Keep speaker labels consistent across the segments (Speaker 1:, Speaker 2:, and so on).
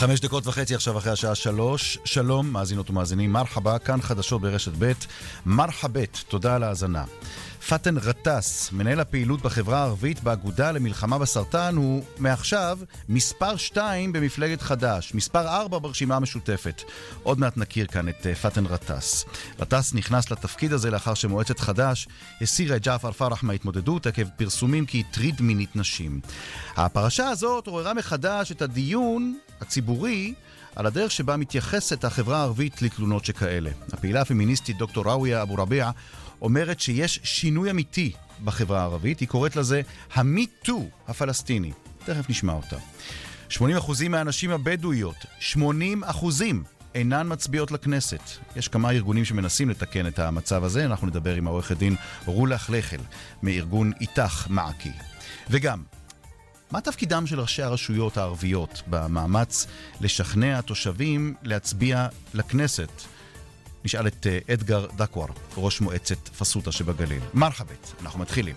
Speaker 1: 5:30 עכשיו אחרי השעה 3. שלום, מאזינות ומאזינים, מרחבה, כאן חדשות ברשת ב'. מרחבת, תודה על ההאזנה. פאתן רטס, מנהל הפעילות בחברה הערבית באגודה למלחמה בסרטן, הוא מעכשיו מספר 2 במפלגת חד"ש, מספר 4 ברשימה המשותפת. עוד מעט נכיר כאן את פאתן רטס. רטס נכנס לתפקיד הזה לאחר שמועצת חד"ש הסירה את ג'עפר פרח מההתמודדות עקב פרסומים כי הטריד מינית נשים. הפרשה הזאת עוררה מחדש את הדיון הציבורי על הדרך שבה מתייחסת החברה הערבית לתלונות שכאלה. הפעילה הפמיניסטית דוקטור ראויה אבו רביע אומרת שיש שינוי אמיתי בחברה הערבית. היא קוראת לזה ה-Me Too הפלסטיני. תכף נשמע אותה. 80% מהנשים הבדואיות, 80% אינן מצביעות לכנסת. יש כמה ארגונים שמנסים לתקן את המצב הזה. אנחנו נדבר עם העורכת דין רולח לחל מארגון איתך מעקי. וגם, מה תפקידם של ראשי הרשויות הערביות במאמץ לשכנע התושבים להצביע לכנסת? נשאל את אדגר דקואר, ראש מועצת פסוטה שבגליל. מרחבת, אנחנו מתחילים.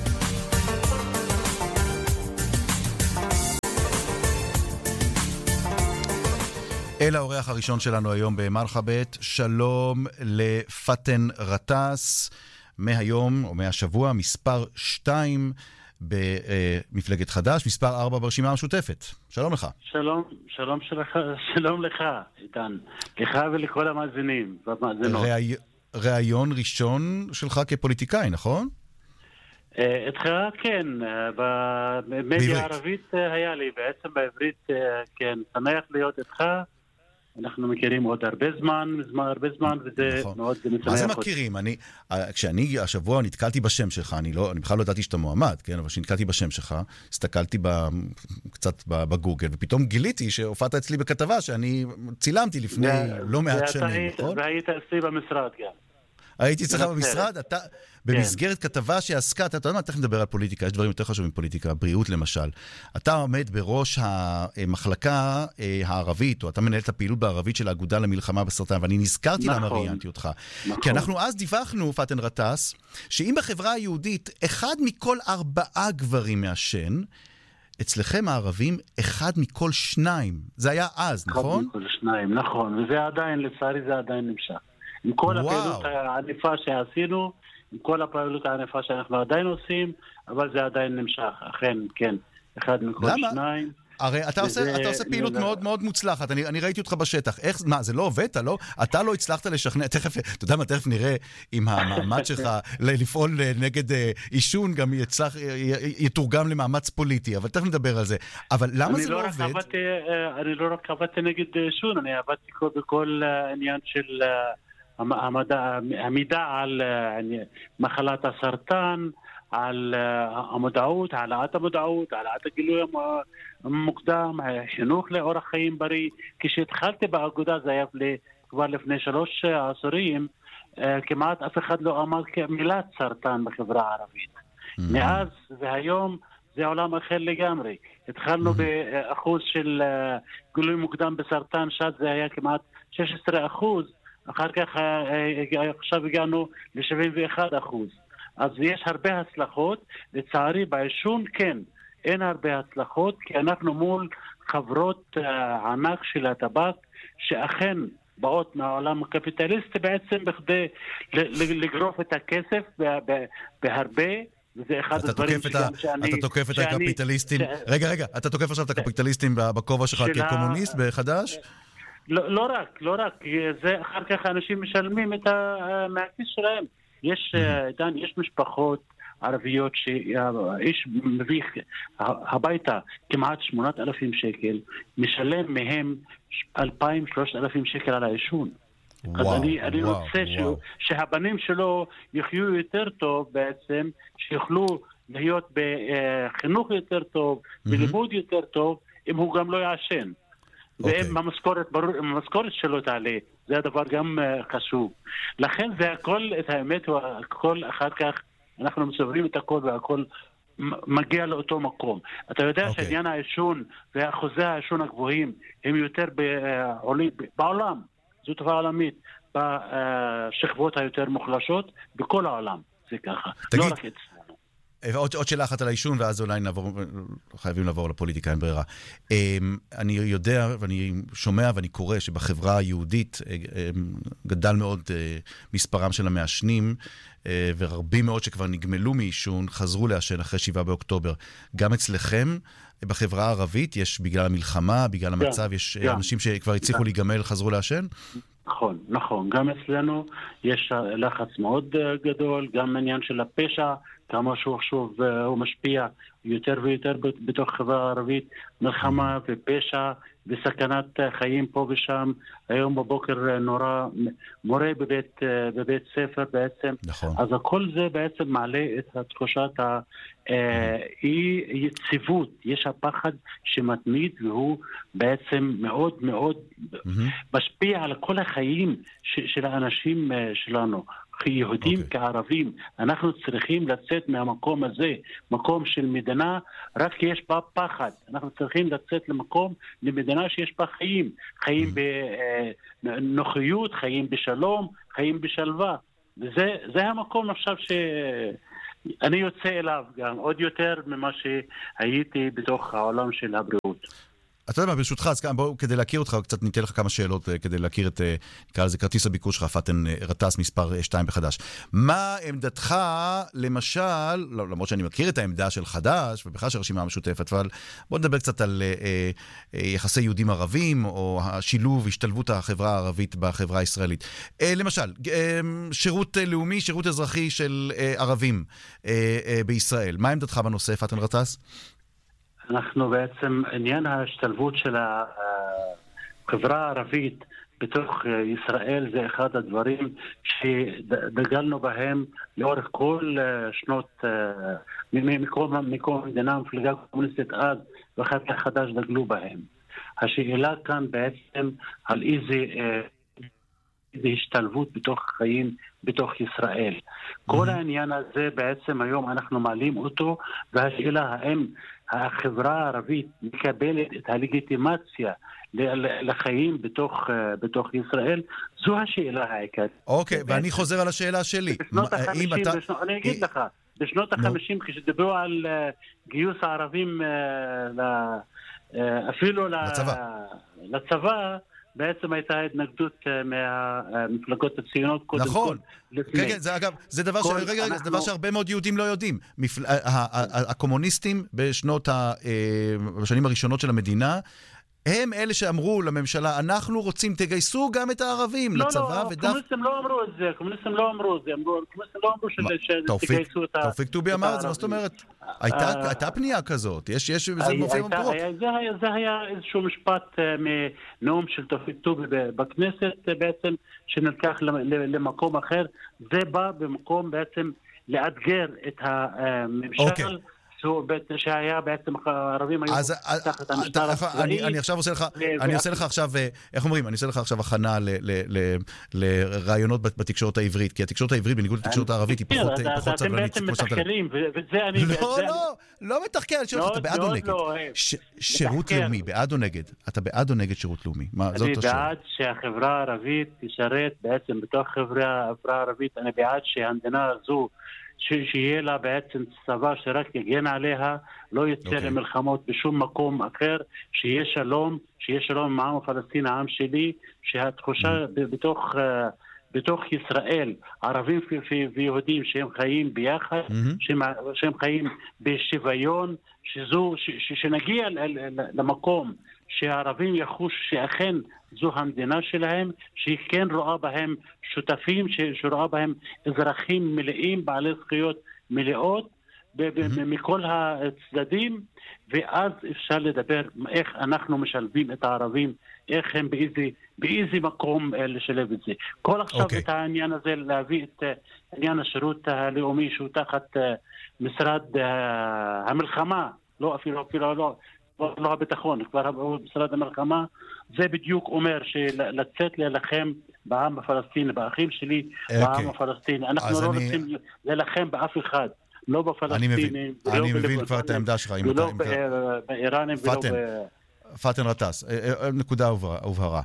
Speaker 1: אל האורח הראשון שלנו היום במרחבת. שלום לפאתן רטס, מהיום או מהשבוע מספר 2 במפלגת חד"ש, מספר 4 ברשימה המשותפת. שלום לך.
Speaker 2: שלום לך, איתן. לך ולכל המאזינים והמאזינות.
Speaker 1: ראיון ראשון שלך כפוליטיקאי, נכון?
Speaker 2: איתך כן, במדיה הערבית היה לי, בעצם בעברית כן, שמח להיות איתך. אנחנו מכירים עוד הרבה זמן, וזה נכון. מאוד משמח.
Speaker 1: מה זה מכירים? כשאני השבוע נתקלתי בשם שלך, אני בכלל לא ידעתי שאתה מועמד, כן? אבל כשנתקלתי בשם שלך, הסתכלתי קצת בגוגל, ופתאום גיליתי שהופעת אצלי בכתבה שאני צילמתי לפני לא מעט שנים, נכון?
Speaker 2: והיית אצלי במשרד גם.
Speaker 1: הייתי אצלך במשרד, אתה במסגרת כתבה שעסקה, אתה יודע מה, תכף נדבר על פוליטיקה, יש דברים יותר חשובים פוליטיקה, בריאות למשל. אתה עומד בראש המחלקה הערבית, או אתה מנהל את הפעילות בערבית של האגודה למלחמה בסרטן, ואני נזכרתי למה ראיינתי אותך. כי אנחנו אז דיווחנו, פאתן רטס, שאם בחברה היהודית 1 מכל 4 גברים מעשן, אצלכם הערבים 1 מכל 2. זה היה אז, נכון?
Speaker 2: 1 מכל 2, נכון, וזה עדיין, לצערי זה עדיין נמשך. עם כל הפעילות הענפה שעשינו, עם כל הפעילות הענפה שאנחנו עדיין עושים, אבל זה עדיין נמשך. אכן, כן. 1 מכל 2.
Speaker 1: הרי אתה עושה פעילות מאוד מאוד מוצלחת. אני ראיתי אותך בשטח. מה, זה לא עובד? אתה לא הצלחת לשכנע. אתה יודע מה, תכף נראה אם המאמץ שלך לפעול נגד עישון גם יתורגם למאמץ פוליטי. אבל תכף נדבר על זה. אבל למה זה לא עובד?
Speaker 2: אני לא רק עבדתי נגד עישון, אני עבדתי בכל עניין של המידע על מחלת הסרטן, על המודעות, העלאת המודעות, העלאת הגילוי המוקדם, חינוך לאורח חיים בריא. כשהתחלתי באגודה, זה היה כבר לפני 3 עשורים, כמעט אף אחד לא אמר מילת סרטן בחברה הערבית. מאז והיום זה עולם אחר לגמרי. התחלנו באחוז של גילוי מוקדם בסרטן שד, זה היה כמעט 16%. אחר כך עכשיו הגענו ל-71%. אז יש הרבה הצלחות. לצערי בעישון כן, אין הרבה הצלחות, כי אנחנו מול חברות ענק של הטבק, שאכן באות מהעולם הקפיטליסטי בעצם בכדי לגרוף את הכסף בהרבה, וזה אחד הדברים שאני...
Speaker 1: אתה תוקף את הקפיטליסטים... רגע, אתה תוקף עכשיו את הקפיטליסטים בכובע שלך כקומוניסט בחד"ש?
Speaker 2: לא רק, זה אחר כך אנשים משלמים מהכיס שלהם. יש משפחות ערביות שהאיש מביא הביתה כמעט 8,000 שקל, משלם מהם 2,000-3,000 שקל על העישון. אז אני רוצה שהבנים שלו יחיו יותר טוב בעצם, שיוכלו להיות בחינוך יותר טוב, בלימוד יותר טוב, אם הוא גם לא יעשן. ואם המשכורת שלו תעלה, זה הדבר גם חשוב. לכן זה הכל, את האמת, הכל אחר כך אנחנו מסוברים את הכל והכל מגיע לאותו מקום. אתה יודע שעניין העישון ואחוזי העישון הגבוהים הם יותר בעולם, זו תופעה עולמית, בשכבות היותר מוחלשות, בכל העולם זה ככה, לא רק אצלנו.
Speaker 1: עוד שאלה אחת על העישון, ואז אולי חייבים לעבור לפוליטיקה, אין ברירה. אני יודע, ואני שומע ואני קורא שבחברה היהודית גדל מאוד מספרם של המעשנים, ורבים מאוד שכבר נגמלו מעישון, חזרו לעשן אחרי 7 באוקטובר. גם אצלכם, בחברה הערבית, יש בגלל המלחמה, בגלל המצב, יש אנשים שכבר הצליחו להיגמל, חזרו לעשן?
Speaker 2: נכון. גם אצלנו יש לחץ מאוד גדול, גם העניין של הפשע, כמה שהוא שוב הוא משפיע יותר ויותר בתוך חברה הערבית, מלחמה ופשע וסכנת חיים פה ושם. היום בבוקר נורא מורה בבית ספר בעצם.
Speaker 1: נכון.
Speaker 2: אז הכל זה בעצם מעלה את תחושת אי יציבות. יש הפחד שמתמיד, והוא בעצם מאוד מאוד משפיע על כל החיים של האנשים שלנו. כיהודים, כערבים, אנחנו צריכים לצאת מהמקום הזה, מקום של מדינה, רק כי יש בה פחד. אנחנו צריכים לצאת למדינה שיש בה חיים בנוחיות, חיים בשלום, חיים בשלווה. וזה המקום עכשיו שאני יוצא אליו גם, עוד יותר ממה שהייתי בתוך העולם של הבריאות.
Speaker 1: אתה יודע מה, ברשותך, אז בואו, כדי להכיר אותך, קצת ניתן לך כמה שאלות כדי להכיר את, נקרא לזה, כרטיס הביקור שלך, פאתן רטס, מספר 2 בחדש. מה עמדתך, למשל, למרות שאני מכיר את העמדה של חדש, ובכלל של הרשימה המשותפת, אבל בואו נדבר קצת על יחסי יהודים ערבים, או השילוב, השתלבות החברה הערבית בחברה הישראלית. למשל, שירות לאומי, שירות אזרחי של ערבים בישראל. מה עמדתך בנושא, פאתן רטס?
Speaker 2: אנחנו בעצם, עניין ההשתלבות של החברה הערבית בתוך ישראל זה אחד הדברים שדגלנו בהם לאורך כל שנות, מקום המדינה, המפלגה הקומוניסטית אז ואחר כך חדש דגלו בהם. השאלה כאן בעצם על איזה השתלבות בתוך חיים בתוך ישראל. כל העניין הזה בעצם היום אנחנו מעלים אותו, והשאלה האם החברה הערבית מקבלת את הלגיטימציה לחיים בתוך ישראל, זו השאלה העיקרית.
Speaker 1: אוקיי, ואני חוזר על השאלה שלי.
Speaker 2: אני אגיד לך, בשנות ה-50 כשדיברו על גיוס הערבים אפילו לצבא, בעצם הייתה התנגדות מהמפלגות הציונות קודם
Speaker 1: נכון.
Speaker 2: כל.
Speaker 1: כן, זה אגב, זה דבר שהרבה מאוד יהודים לא יודעים. הקומוניסטים בשנים הראשונות של המדינה, הם אלה שאמרו לממשלה, אנחנו רוצים, תגייסו גם את הערבים לצבא ודף...
Speaker 2: לא, הקומוניסטים לא אמרו את זה, הקומוניסטים לא אמרו שתגייסו את הערבים.
Speaker 1: תאופיק טובי אמר את זה, מה זאת אומרת? הייתה פנייה כזאת, זה מופיע במקורות.
Speaker 2: זה היה איזשהו משפט מנאום של תאופיק טובי בכנסת בעצם, שנלקח למקום אחר. זה בא במקום בעצם לאתגר את הממשל, שהיה בעצם הערבים היו תחת המשטר הצבאי.
Speaker 1: אני עושה לך עכשיו, איך אומרים? אני עושה לך עכשיו הכנה לרעיונות בתקשורת העברית, כי התקשורת העברית בניגוד לתקשורת הערבית היא פחות סבלנית.
Speaker 2: אתם בעצם מתחקרים, וזה אני...
Speaker 1: לא מתחקר, אני שואל לך, אתה בעד או נגד? שירות לאומי, בעד או נגד? אתה בעד או נגד שירות לאומי?
Speaker 2: אני בעד שהחברה הערבית תשרת בעצם בתוך החברה הערבית, אני בעד שהמדינה הזו שיהיה לה בעצם צבא שרק יגן עליה, לא יצא למלחמות בשום מקום אחר, שיהיה שלום עם העם הפלסטיני, העם שלי, שהתחושה בתוך ישראל, ערבים ויהודים שהם חיים ביחד, שהם חיים בשוויון, שנגיע למקום שהערבים יחוש שאכן זו המדינה שלהם, שהיא כן רואה בהם שותפים, שרואה בהם אזרחים מלאים, בעלי זכויות מלאות מכל הצדדים, ואז אפשר לדבר איך אנחנו משלבים את הערבים, איך הם באיזה מקום לשלב את זה. כל עכשיו את העניין הזה, להביא את עניין השירות הלאומי שהוא תחת משרד המלחמה, לא אפילו לא הביטחון, כבר משרד המלחמה, זה בדיוק אומר שלצאת להילחם בעם הפלסטיני, באחים שלי, בעם הפלסטיני. אנחנו לא רוצים להילחם באף אחד, לא בפלסטינים,
Speaker 1: אני מבין כבר את העמדה שלך,
Speaker 2: ולא באיראנים ולא
Speaker 1: פאתן רטס, נקודה הובהרה.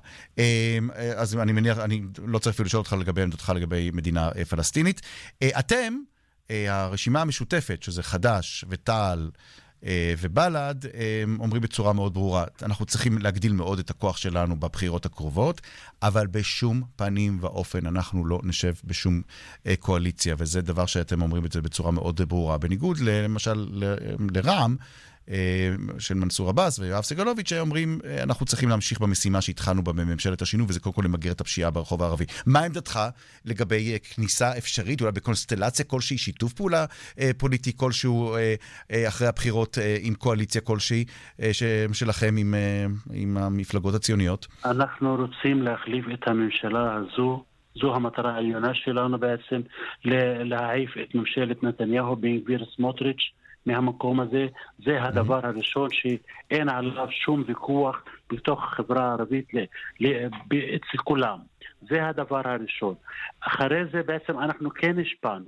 Speaker 1: אז אני מניח, אני לא צריך אפילו לשאול אותך לגבי עמדתך לגבי מדינה פלסטינית. אתם הרשימה המשותפת, שזה חד"ש ותע"ל ובל"ד, אומרים בצורה מאוד ברורה, אנחנו צריכים להגדיל מאוד את הכוח שלנו בבחירות הקרובות, אבל בשום פנים ואופן אנחנו לא נשב בשום קואליציה, וזה דבר שאתם אומרים את זה בצורה מאוד ברורה, בניגוד למשל לרע"מ, של מנסור עבאס ויואב סגלוביץ' שאומרים, אנחנו צריכים להמשיך במשימה שהתחלנו בה בממשלת השינוי, וזה קודם כל למגר את הפשיעה ברחוב הערבי. מה עמדתך לגבי כניסה אפשרית, אולי בקונסטלציה כלשהי, שיתוף פעולה פוליטי כלשהו אחרי הבחירות עם קואליציה כלשהי שלכם עם המפלגות הציוניות?
Speaker 2: אנחנו רוצים להחליף את הממשלה הזו, זו המטרה העליונה שלנו בעצם, להעיף את ממשלת נתניהו בן גביר סמוטריץ' מהמקום הזה. זה הדבר הראשון שאין עליו שום ויכוח בתוך החברה הערבית אצל כולם. זה הדבר הראשון. אחרי זה בעצם אנחנו כן השפענו.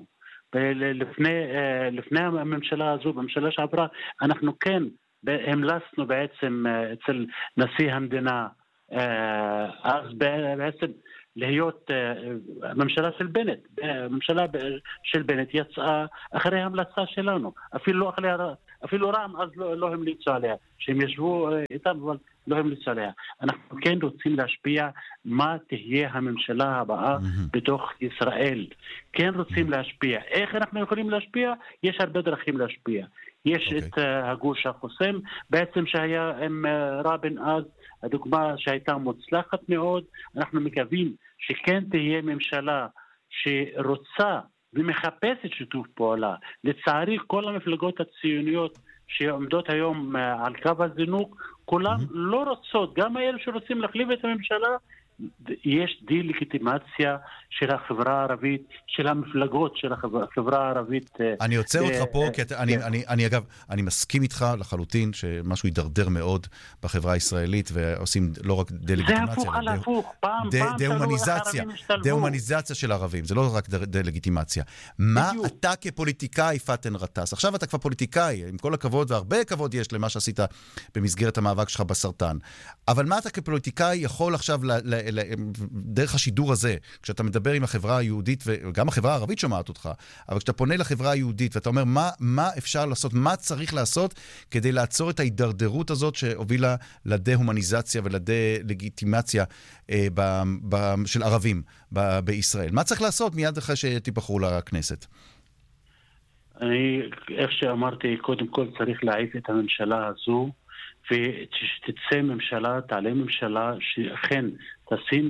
Speaker 2: לפני הממשלה הזו, בממשלה שעברה, אנחנו כן המלצנו בעצם אצל נשיא המדינה, אז בעצם להיות ממשלה של בנט. ממשלה של בנט יצאה אחרי המלצה שלנו. אפילו רע"מ אז לא המליצו עליה. שהם ישבו איתם, אבל לא המליצו עליה. אנחנו כן רוצים להשפיע מה תהיה הממשלה הבאה בתוך ישראל. כן רוצים להשפיע. איך אנחנו יכולים להשפיע? יש הרבה דרכים להשפיע. יש את הגוש החוסם, בעצם שהיה עם רבין אז, הדוגמה שהייתה מוצלחת מאוד. אנחנו מקווים שכן תהיה ממשלה שרוצה ומחפשת שיתוף פעולה. לצערי, כל המפלגות הציוניות שעומדות היום על קו הזינוק, כולם לא רוצות, גם האלה שרוצים להחליף את הממשלה, יש דה-לגיטימציה של החברה הערבית, של המפלגות של החברה הערבית.
Speaker 1: אני עוצר אותך פה, כי אגב, אני מסכים איתך לחלוטין שמשהו יידרדר מאוד בחברה הישראלית, ועושים לא רק דה-לגיטימציה,
Speaker 2: זה הפוך על הפוך, פעם
Speaker 1: דה-הומניזציה של ערבים, זה לא רק דה-לגיטימציה. מה אתה כפוליטיקאי, פאתן רטס, עכשיו אתה כבר פוליטיקאי, עם כל הכבוד, והרבה כבוד יש למה שעשית במסגרת המאבק שלך בסרטן, אבל מה אתה כפוליטיקאי יכול עכשיו דרך השידור הזה, כשאתה מדבר עם החברה היהודית, וגם החברה הערבית שומעת אותך, אבל כשאתה פונה לחברה היהודית, ואתה אומר, מה אפשר לעשות, מה צריך לעשות, כדי לעצור את ההידרדרות הזאת, שהובילה לדה-הומניזציה ולדה-לגיטימציה של ערבים בישראל. מה צריך לעשות מיד אחרי שתיבחרו לכנסת?
Speaker 2: איך שאמרתי, קודם כל צריך להעיף את הממשלה הזו, ושתצא ממשלה, תעלה ממשלה שאכן תשים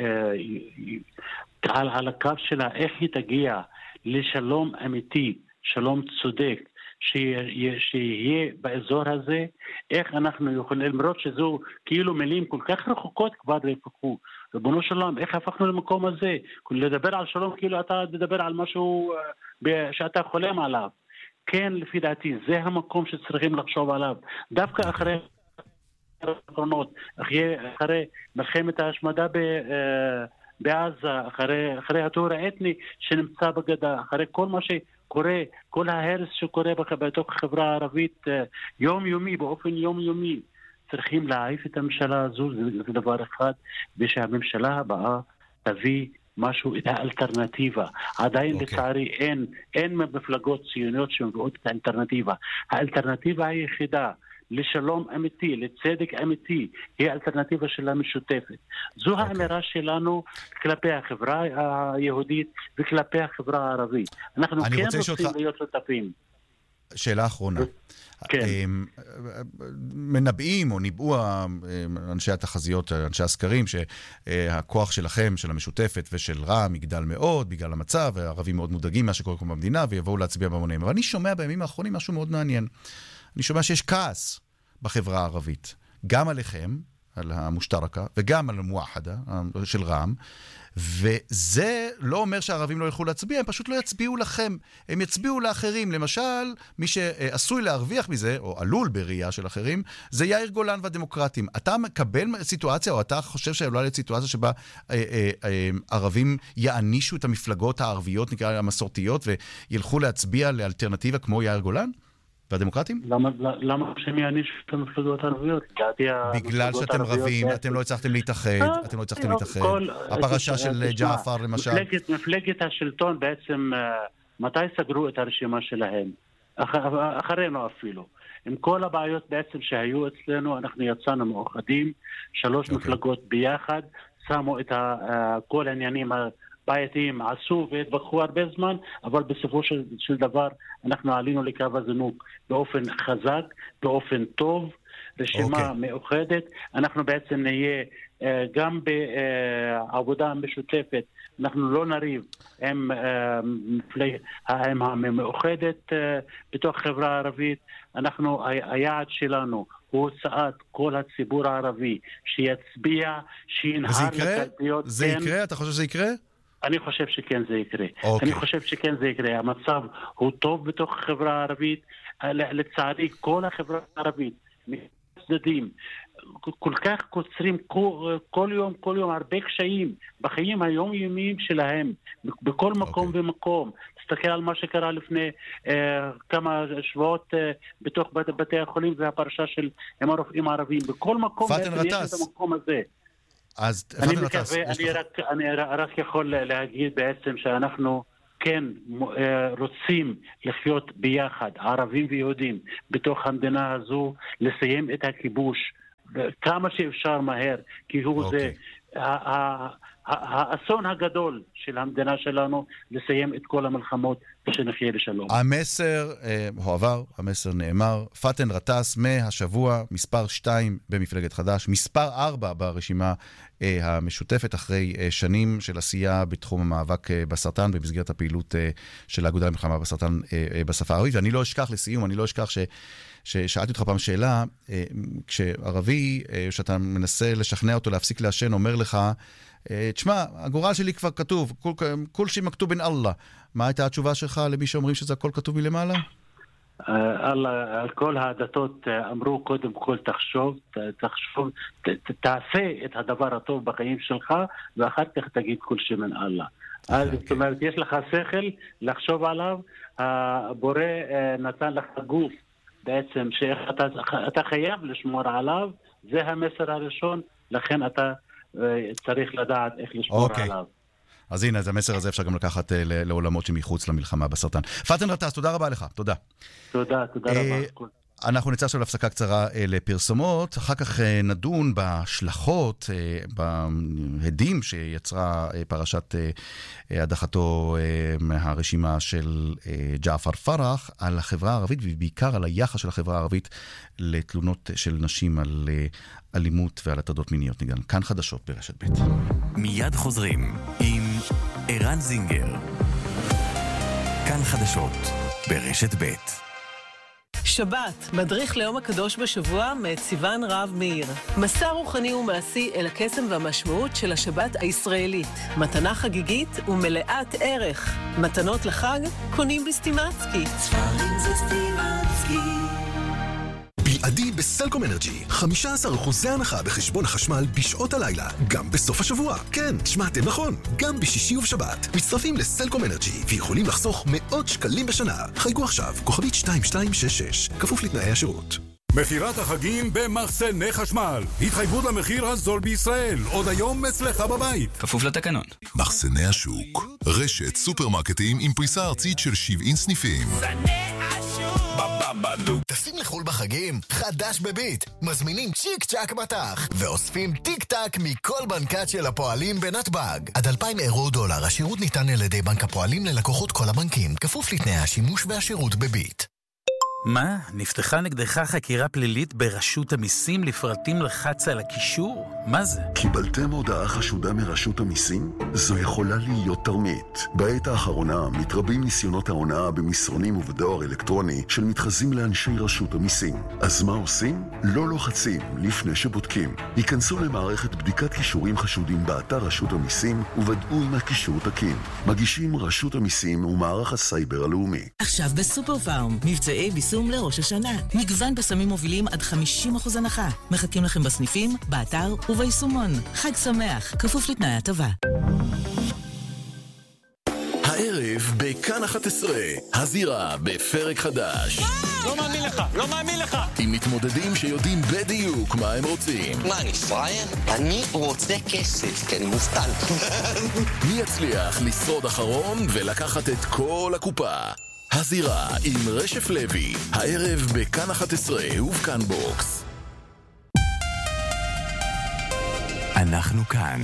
Speaker 2: על הקו שלה איך היא תגיע לשלום אמיתי, שלום צודק, שיהיה באזור הזה, איך אנחנו יכולים, למרות שזו כאילו מילים כל כך רחוקות כבר רחוקו, ריבונו של עולם, איך הפכנו למקום הזה? לדבר על שלום כאילו אתה מדבר על משהו שאתה חולם עליו. כן, לפי דעתי, זה המקום שצריכים לחשוב עליו. דווקא אחרי האחרונות, אחרי מלחמת ההשמדה בעזה, אחרי התיאור האתני שנמצא בגדה, אחרי כל מה שקורה, כל ההרס שקורה בתוך החברה הערבית יומיומי, באופן יומיומי, צריכים להעיף את הממשלה הזו, זה דבר אחד, ושהממשלה הבאה תביא משהו, את האלטרנטיבה. עדיין לצערי אין מפלגות ציוניות שמביאות את האלטרנטיבה. האלטרנטיבה היחידה לשלום אמיתי, לצדק אמיתי, היא האלטרנטיבה של המשותפת. זו האמירה שלנו כלפי החברה היהודית וכלפי החברה הערבית. אנחנו כן רוצים להיות שותפים.
Speaker 1: שאלה אחרונה. מנבאים או ניבאו אנשי התחזיות, אנשי הסקרים, שהכוח שלכם, של המשותפת ושל רע"מ יגדל מאוד בגלל המצב, והערבים מאוד מודאגים מה שקורה פה במדינה, ויבואו להצביע בהמונים. אבל אני שומע בימים האחרונים משהו מאוד מעניין. אני שומע שיש כעס בחברה הערבית, גם עליכם, על המשתרקה, וגם על המואחדה של רע"מ, וזה לא אומר שהערבים לא ילכו להצביע, הם פשוט לא יצביעו לכם, הם יצביעו לאחרים. למשל, מי שעשוי להרוויח מזה, או עלול בראייה של אחרים, זה יאיר גולן והדמוקרטים. אתה מקבל סיטואציה, או אתה חושב שאולי להיות סיטואציה שבה ערבים יענישו את המפלגות הערביות, נקרא המסורתיות, וילכו להצביע לאלטרנטיבה כמו יאיר גולן? והדמוקרטים?
Speaker 2: למה שהם יענישו את המפלגות הערביות?
Speaker 1: בגלל שאתם רבים, אתם לא הצלחתם להתאחד, הפרשה של ג'עפר למשל.
Speaker 2: מפלגת השלטון בעצם מתי סגרו את הרשימה שלהם? אחרינו אפילו. עם כל הבעיות בעצם שהיו אצלנו, אנחנו יצאנו מאוחדים, 3 מפלגות ביחד, שמו את כל העניינים הבעייתיים, עשו והתווכחו הרבה זמן, אבל בסופו של דבר אנחנו עלינו לקו הזינוק באופן חזק, באופן טוב, רשימה מאוחדת. אנחנו בעצם נהיה גם בעבודה משותפת, אנחנו לא נריב עם המאוחדת בתוך חברה הערבית. היעד שלנו הוא הוצאת כל הציבור הערבי שיצביע, שינהר לקלפיות.
Speaker 1: זה יקרה? אתה חושב שזה יקרה?
Speaker 2: אני חושב שכן זה יקרה. אני חושב שכן זה יקרה. המצב הוא טוב בתוך החברה הערבית. לצערי, כל החברה הערבית, מצדדים, כל כך קוצרים כל יום הרבה קשיים בחיים היומיומיים שלהם, בכל מקום ומקום. תסתכל על מה שקרה לפני כמה שבועות בתוך בתי החולים והפרשה של הרופאים הערבים. בכל מקום יש את המקום הזה. אני מקווה, אני רק יכול להגיד בעצם שאנחנו כן רוצים לחיות ביחד, ערבים ויהודים, בתוך המדינה הזו, לסיים את הכיבוש כמה שאפשר מהר, כי הוא זה האסון הגדול של המדינה שלנו, לסיים את כל המלחמות ושנחיה לשלום.
Speaker 1: המסר הועבר, המסר נאמר. פאתן גטאס מהשבוע מספר 2 במפלגת חד"ש, מספר 4 ברשימה המשותפת, אחרי שנים של עשייה בתחום המאבק בסרטן, במסגרת הפעילות של האגודה למלחמה בסרטן בשפה הערבית. ואני לא אשכח, לסיום, אני לא אשכח ששאלתי אותך פעם שאלה, כשערבי, שאתה מנסה לשכנע אותו להפסיק לעשן, אומר לך, תשמע, הגורל שלי כבר כתוב, כל שי מכתוב בין אללה. מה הייתה התשובה שלך למי שאומרים שזה הכל כתוב מלמעלה?
Speaker 2: על כל הדתות אמרו קודם כל תחשוב, תעשה את הדבר הטוב בחיים שלך, ואחר כך תגיד כל שי מן אללה. זאת אומרת, יש לך שכל לחשוב עליו, הבורא נתן לך גוף, בעצם שאתה חייב לשמור עליו, זה המסר הראשון, לכן אתה צריך לדעת איך לשמור עליו.
Speaker 1: אז הנה, את המסר הזה אפשר גם לקחת לעולמות שמחוץ למלחמה בסרטן. פאתן גטאס, תודה רבה לך. תודה.
Speaker 2: תודה רבה.
Speaker 1: אנחנו נצא עכשיו להפסקה קצרה לפרסומות, אחר כך נדון בהשלכות, בהדים שיצרה פרשת הדחתו מהרשימה של ג'עפר פרח על החברה הערבית, ובעיקר על היחס של החברה הערבית לתלונות של נשים על אלימות ועל הטרדות מיניות. ניגן כאן חדשות ברשת ב'.
Speaker 3: מיד חוזרים עם ערן זינגר. כאן חדשות ברשת ב'.
Speaker 4: שבת, מדריך ליום הקדוש בשבוע מאת סיוון רב מאיר. מסע רוחני ומעשי אל הקסם והמשמעות של השבת הישראלית. מתנה חגיגית ומלאת ערך. מתנות לחג קונים בסטימצקי. ספרים זה סטימצקי.
Speaker 5: בלעדי בסלקום אנרג'י, 15% הנחה בחשבון החשמל בשעות הלילה, גם בסוף השבוע. כן, שמעתם נכון, גם בשישי ובשבת. מצטרפים לסלקום אנרג'י ויכולים לחסוך מאות שקלים בשנה. חייגו עכשיו, כוכבית 2266, כפוף לתנאי השירות.
Speaker 6: מחירת החגים במחסני חשמל. התחייבות למחיר הזול בישראל. עוד היום אצלך בבית.
Speaker 3: כפוף לתקנון.
Speaker 7: מחסני השוק. רשת סופרמרקטים עם פריסה ארצית של 70 סניפים.
Speaker 5: טסים לחול בחגים? חדש בביט. מזמינים צ'יק צ'ק מטח ואוספים טיק טק מכל בנקת של הפועלים בנתב"ג. עד 2,000 אירו דולר. השירות ניתן על ידי בנק הפועלים ללקוחות כל הבנקים, כפוף לתנאי השימוש והשירות בביט.
Speaker 8: מה? נפתחה נגדך חקירה פלילית ברשות המיסים לפרטים לחץ על הקישור? מה זה?
Speaker 9: קיבלתם הודעה חשודה מרשות המיסים? זו יכולה להיות תרמית. בעת האחרונה מתרבים ניסיונות ההונאה במסרונים ובדואר אלקטרוני של מתחזים לאנשי רשות המיסים. אז מה עושים? לא לוחצים לפני שבודקים. היכנסו למערכת בדיקת קישורים חשודים באתר רשות המיסים וודאו אם הקישור תקין. מגישים רשות המיסים ומערך הסייבר הלאומי.
Speaker 10: עכשיו בסופר פארם, מבצעי ביסום לראש השנה. מגוון בסמים מובילים עד 50% הנחה. מחכים לכם בסניפים, באתר וביישומון. חג שמח, כפוף לתנאי הטבה.
Speaker 5: הערב בכאן 11, הזירה בפרק חדש.
Speaker 11: לא מאמין לך, לא מאמין לך.
Speaker 5: עם מתמודדים שיודעים בדיוק מה הם רוצים.
Speaker 12: מה, אני פרייר? אני רוצה כסף, כי אני מובטל.
Speaker 5: מי יצליח לשרוד אחרון ולקחת את כל הקופה? הזירה עם רשף לוי, הערב בכאן 11 ובכאן בוקס.
Speaker 3: אנחנו כאן.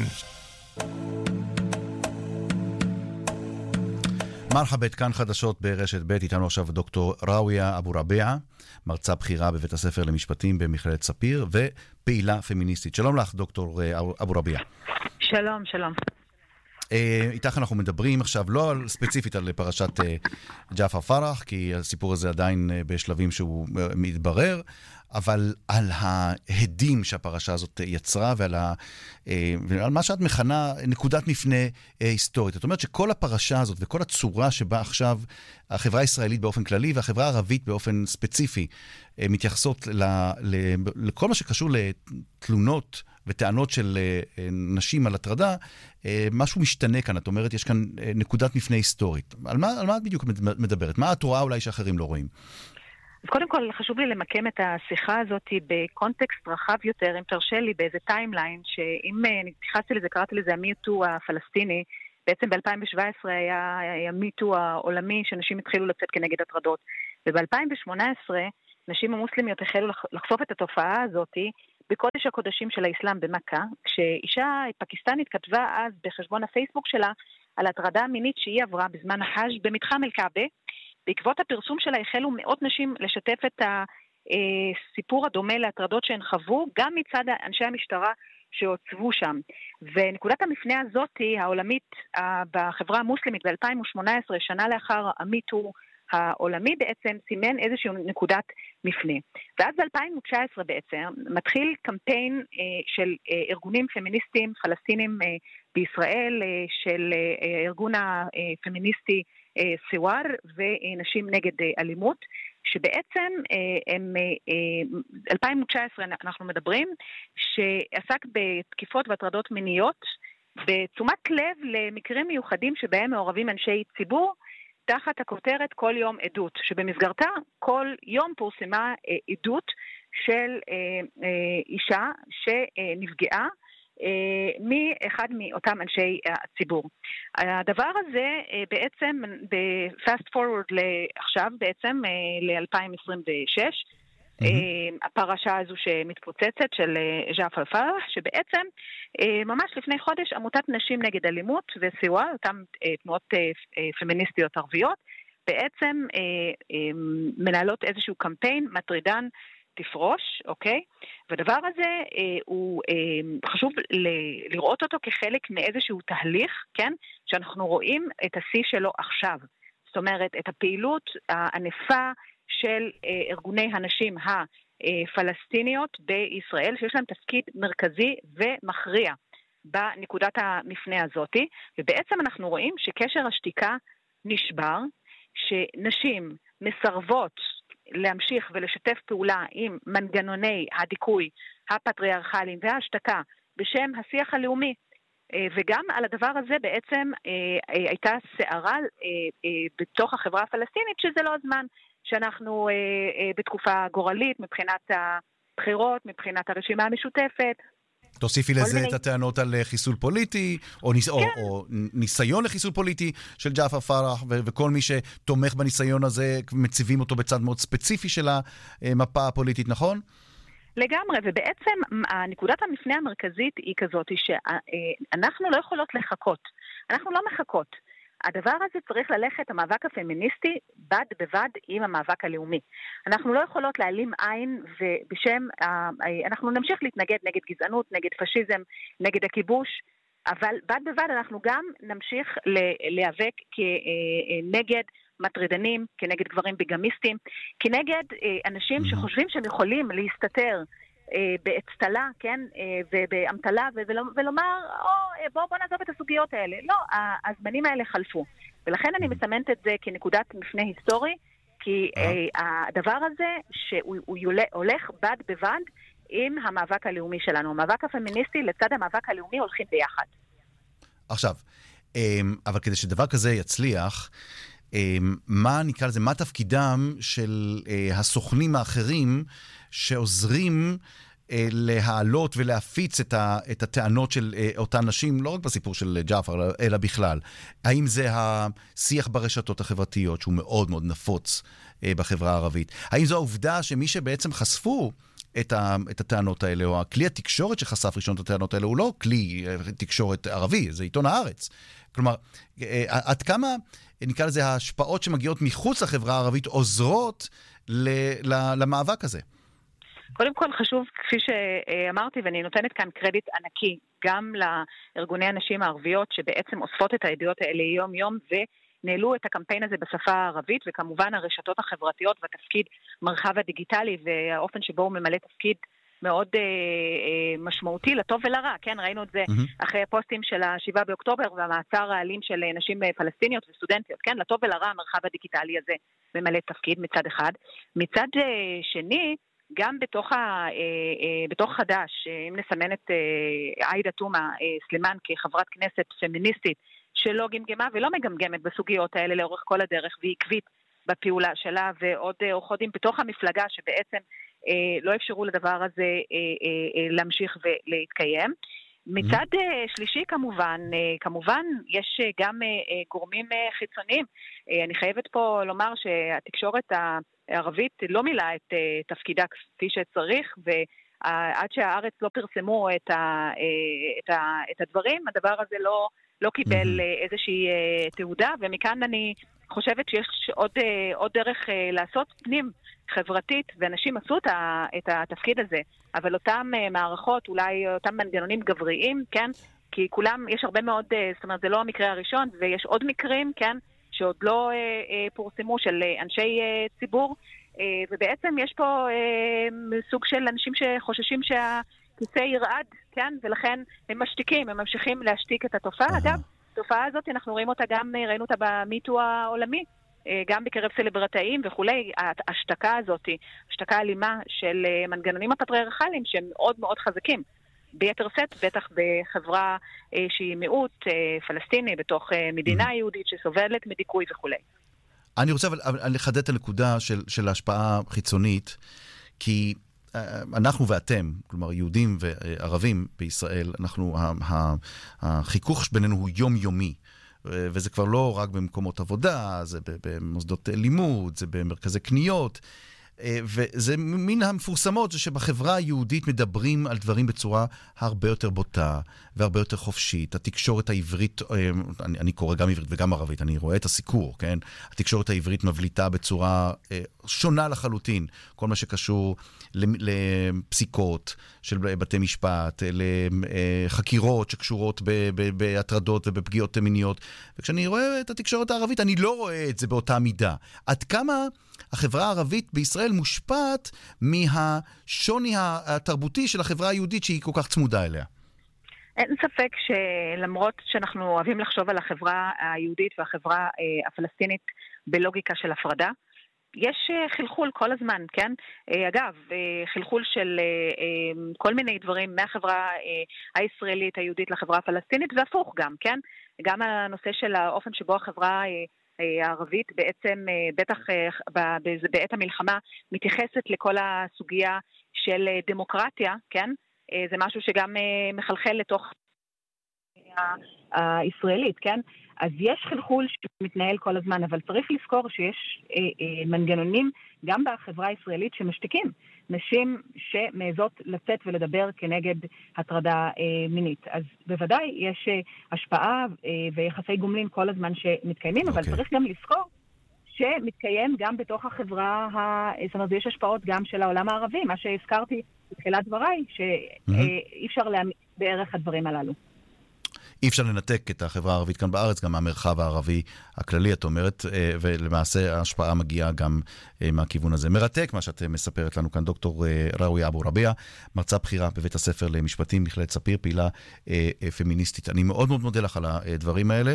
Speaker 1: מרחבת, כאן חדשות ברשת ב', איתנו עכשיו דוקטור ראויה אבו רביעה, מרצה בכירה בבית הספר למשפטים במכללת ספיר ופעילה פמיניסטית. שלום לך דוקטור אבו רביעה.
Speaker 13: שלום, שלום.
Speaker 1: איתך אנחנו מדברים עכשיו לא ספציפית על פרשת ג'עפר פרח, כי הסיפור הזה עדיין בשלבים שהוא מתברר, אבל על ההדים שהפרשה הזאת יצרה ועל מה שאת מכנה נקודת מפנה היסטורית. זאת אומרת שכל הפרשה הזאת וכל הצורה שבה עכשיו החברה הישראלית באופן כללי והחברה הערבית באופן ספציפי מתייחסות לכל מה שקשור לתלונות וטענות של נשים על הטרדה, משהו משתנה כאן. את אומרת, יש כאן נקודת מפנה היסטורית. על מה את בדיוק מדברת? מה את רואה אולי שאחרים לא רואים?
Speaker 13: אז קודם כל חשוב לי למקם את השיחה הזאת בקונטקסט רחב יותר, אם תרשה לי באיזה טיימליין, שאם נתייחסתי לזה, קראתי לזה המיטו הפלסטיני, בעצם ב-2017 היה מיטו העולמי שנשים התחילו לצאת כנגד הטרדות, וב-2018 נשים המוסלמיות החלו לחשוף את התופעה הזאת בקודש הקודשים של האסלאם במכה, כשאישה פקיסטנית כתבה אז בחשבון הפייסבוק שלה על הטרדה מינית שהיא עברה בזמן החאג' במתחם אל-קעבה. בעקבות הפרסום שלה החלו מאות נשים לשתף את הסיפור הדומה להטרדות שהן חוו, גם מצד אנשי המשטרה שהוצבו שם. ונקודת המפנה הזאת העולמית בחברה המוסלמית ב-2018, שנה לאחר המיטו העולמי, בעצם סימן איזושהי נקודת מפנה. ואז ב-2019 בעצם מתחיל קמפיין של ארגונים פמיניסטיים פלסטינים בישראל, של ארגון הפמיניסטי סיואר ונשים נגד אלימות, שבעצם הם 2019 אנחנו מדברים, שעסק בתקיפות והטרדות מיניות, בתשומת לב למקרים מיוחדים שבהם מעורבים אנשי ציבור, תחת הכותרת כל יום עדות, שבמסגרתה כל יום פורסמה עדות של אישה שנפגעה מאחד מאותם אנשי הציבור. הדבר הזה בעצם בפאסט פורוורד לעכשיו, בעצם ל-2026, הפרשה הזו שמתפוצצת של ג'עפר פרח, שבעצם ממש לפני חודש עמותת נשים נגד אלימות וסיוע, אותן תנועות פמיניסטיות ערביות, בעצם מנהלות איזשהו קמפיין מטרידן תפרוש, אוקיי? והדבר הזה הוא חשוב לראות אותו כחלק מאיזשהו תהליך, כן? שאנחנו רואים את השיא שלו עכשיו. זאת אומרת, את הפעילות הענפה של ארגוני הנשים הפלסטיניות בישראל, שיש להם תפקיד מרכזי ומכריע בנקודת המפנה הזאת, ובעצם אנחנו רואים שקשר השתיקה נשבר, שנשים מסרבות להמשיך ולשתף פעולה עם מנגנוני הדיכוי הפטריארכליים וההשתקה בשם השיח הלאומי. וגם על הדבר הזה בעצם הייתה סערה בתוך החברה הפלסטינית, שזה לא הזמן שאנחנו בתקופה גורלית מבחינת הבחירות, מבחינת הרשימה המשותפת.
Speaker 1: תוסיפי לזה את הטענות על חיסול פוליטי, או ניסיון לחיסול פוליטי של ג'עפר פרח, וכל מי שתומך בניסיון הזה, מציבים אותו בצד מאוד ספציפי של המפה הפוליטית, נכון?
Speaker 13: לגמרי, ובעצם נקודת המפנה המרכזית היא כזאת, שאנחנו לא יכולות לחכות. אנחנו לא מחכות. הדבר הזה צריך ללכת, המאבק הפמיניסטי, בד בבד עם המאבק הלאומי. אנחנו לא יכולות להעלים עין, ובשם, אנחנו נמשיך להתנגד נגד גזענות, נגד פשיזם, נגד הכיבוש, אבל בד בבד אנחנו גם נמשיך להיאבק כנגד מטרידנים, כנגד גברים ביגמיסטים, כנגד אנשים שחושבים שהם יכולים להסתתר באצטלה, כן, ובאמתלה, ולומר, בוא נעזוב את הסוגיות האלה. לא, הזמנים האלה חלפו. ולכן אני מסמנת את זה כנקודת מפנה היסטורי, כי הדבר הזה שהוא הולך בד בבד עם המאבק הלאומי שלנו. המאבק הפמיניסטי לצד המאבק הלאומי הולכים ביחד.
Speaker 1: עכשיו, אבל כדי שדבר כזה יצליח, מה נקרא לזה, מה תפקידם של הסוכנים האחרים שעוזרים להעלות ולהפיץ את הטענות של אותן נשים, לא רק בסיפור של ג'עפר, אלא בכלל. האם זה השיח ברשתות החברתיות, שהוא מאוד מאוד נפוץ בחברה הערבית? האם זו העובדה שמי שבעצם חשפו את הטענות האלה, או הכלי התקשורת שחשף ראשון את הטענות האלה, הוא לא כלי תקשורת ערבי, זה עיתון הארץ. כלומר, עד כמה, נקרא לזה, ההשפעות שמגיעות מחוץ לחברה הערבית עוזרות למאבק הזה?
Speaker 13: קודם כל חשוב, כפי שאמרתי, ואני נותנת כאן קרדיט ענקי, גם לארגוני הנשים הערביות שבעצם אוספות את העדויות האלה יום יום ונעלו את הקמפיין הזה בשפה הערבית, וכמובן הרשתות החברתיות והתפקיד מרחב הדיגיטלי והאופן שבו הוא ממלא תפקיד מאוד משמעותי לטוב ולרע, כן, ראינו את זה אחרי הפוסטים של ה7 באוקטובר והמעצר האלים של נשים פלסטיניות וסטודנטיות, כן, לטוב ולרע המרחב הדיגיטלי הזה ממלא תפקיד מצד אחד. מצד שני, גם בתוך חד"ש, אם נסמן את עאידה תומא סלימאן כחברת כנסת פמיניסטית שלא גמגמה ולא מגמגמת בסוגיות האלה לאורך כל הדרך והיא עקבית בפעולה שלה, ועוד אורחודים בתוך המפלגה שבעצם לא אפשרו לדבר הזה להמשיך ולהתקיים. מצד שלישי כמובן יש גם גורמים חיצוניים. אני חייבת פה לומר שהתקשורת הערבית לא מילאה את תפקידה כפי שצריך, ועד שהארץ לא פרסמו את הדברים, הדבר הזה לא קיבל איזושהי תעודה, ומכאן אני חושבת שיש עוד דרך לעשות פנים חברתית, ואנשים עשו את התפקיד הזה, אבל אותם מערכות, אולי אותם מנגנונים גבריים, כן? כי כולם, יש הרבה מאוד, זאת אומרת, זה לא המקרה הראשון, ויש עוד מקרים, כן? שעוד לא פורסמו של אנשי ציבור, ובעצם יש פה סוג של אנשים שחוששים שהכיסא ירעד, כן? ולכן הם משתיקים, הם ממשיכים להשתיק את התופעה. אגב, התופעה הזאת, אנחנו רואים אותה גם, ראינו אותה במיטו העולמי, גם בקרב סלברטאים וכולי. ההשתקה הזאת, השתקה אלימה של מנגנונים הפטריארכליים שהם מאוד מאוד חזקים. ביתר סט, בטח בחברה שהיא מיעוט פלסטיני בתוך מדינה יהודית שסובלת מדיכוי וכולי.
Speaker 1: אני רוצה לחדד את הנקודה של ההשפעה חיצונית, כי אנחנו ואתם, כלומר יהודים וערבים בישראל, החיכוך בינינו הוא יומיומי, וזה כבר לא רק במקומות עבודה, זה במוסדות לימוד, זה במרכזי קניות, וזה מן המפורסמות, זה שבחברה היהודית מדברים על דברים בצורה הרבה יותר בוטה והרבה יותר חופשית. התקשורת העברית, אני קורא גם עברית וגם ערבית, אני רואה את הסיקור, כן? התקשורת העברית מבליטה בצורה שונה לחלוטין, כל מה שקשור לפסיקות של בתי משפט, לחקירות שקשורות בהטרדות ובפגיעות מיניות. וכשאני רואה את התקשורת הערבית, אני לא רואה את זה באותה מידה. עד כמה החברה הערבית בישראל מושפעת מהשוני התרבותי של החברה היהודית שהיא כל כך צמודה אליה?
Speaker 13: אין ספק שלמרות שאנחנו אוהבים לחשוב על החברה היהודית והחברה הפלסטינית בלוגיקה של הפרדה, יש חלחול כל הזמן, כן? אגב, חלחול של כל מיני דברים מהחברה הישראלית היהודית לחברה הפלסטינית, והפוך גם, כן? גם הנושא של האופן שבו החברה הערבית בעצם, בטח בעת המלחמה, מתייחסת לכל הסוגיה של דמוקרטיה, כן? זה משהו שגם מחלחל לתוך הישראלית, כן? אז יש חלחול שמתנהל כל הזמן, אבל צריך לזכור שיש מנגנונים גם בחברה הישראלית שמשתיקים נשים שמעזות לצאת ולדבר כנגד הטרדה מינית. אז בוודאי יש השפעה ויחסי גומלין כל הזמן שמתקיימים, אבל צריך גם לזכור שמתקיים גם בתוך החברה, זאת אומרת, יש השפעות גם של העולם הערבי, מה שהזכרתי בתחילת דבריי, שאי אפשר להעמיד בערך הדברים הללו.
Speaker 1: אי אפשר לנתק את החברה הערבית כאן בארץ, גם מהמרחב הערבי הכללי, את אומרת, ולמעשה ההשפעה מגיעה גם מהכיוון הזה. מרתק מה שאת מספרת לנו כאן, דוקטור ראויה אבו רביע, מרצה בכירה בבית הספר למשפטים, מכללת ספיר, פעילה פמיניסטית. אני מאוד מאוד מודה לך על הדברים האלה,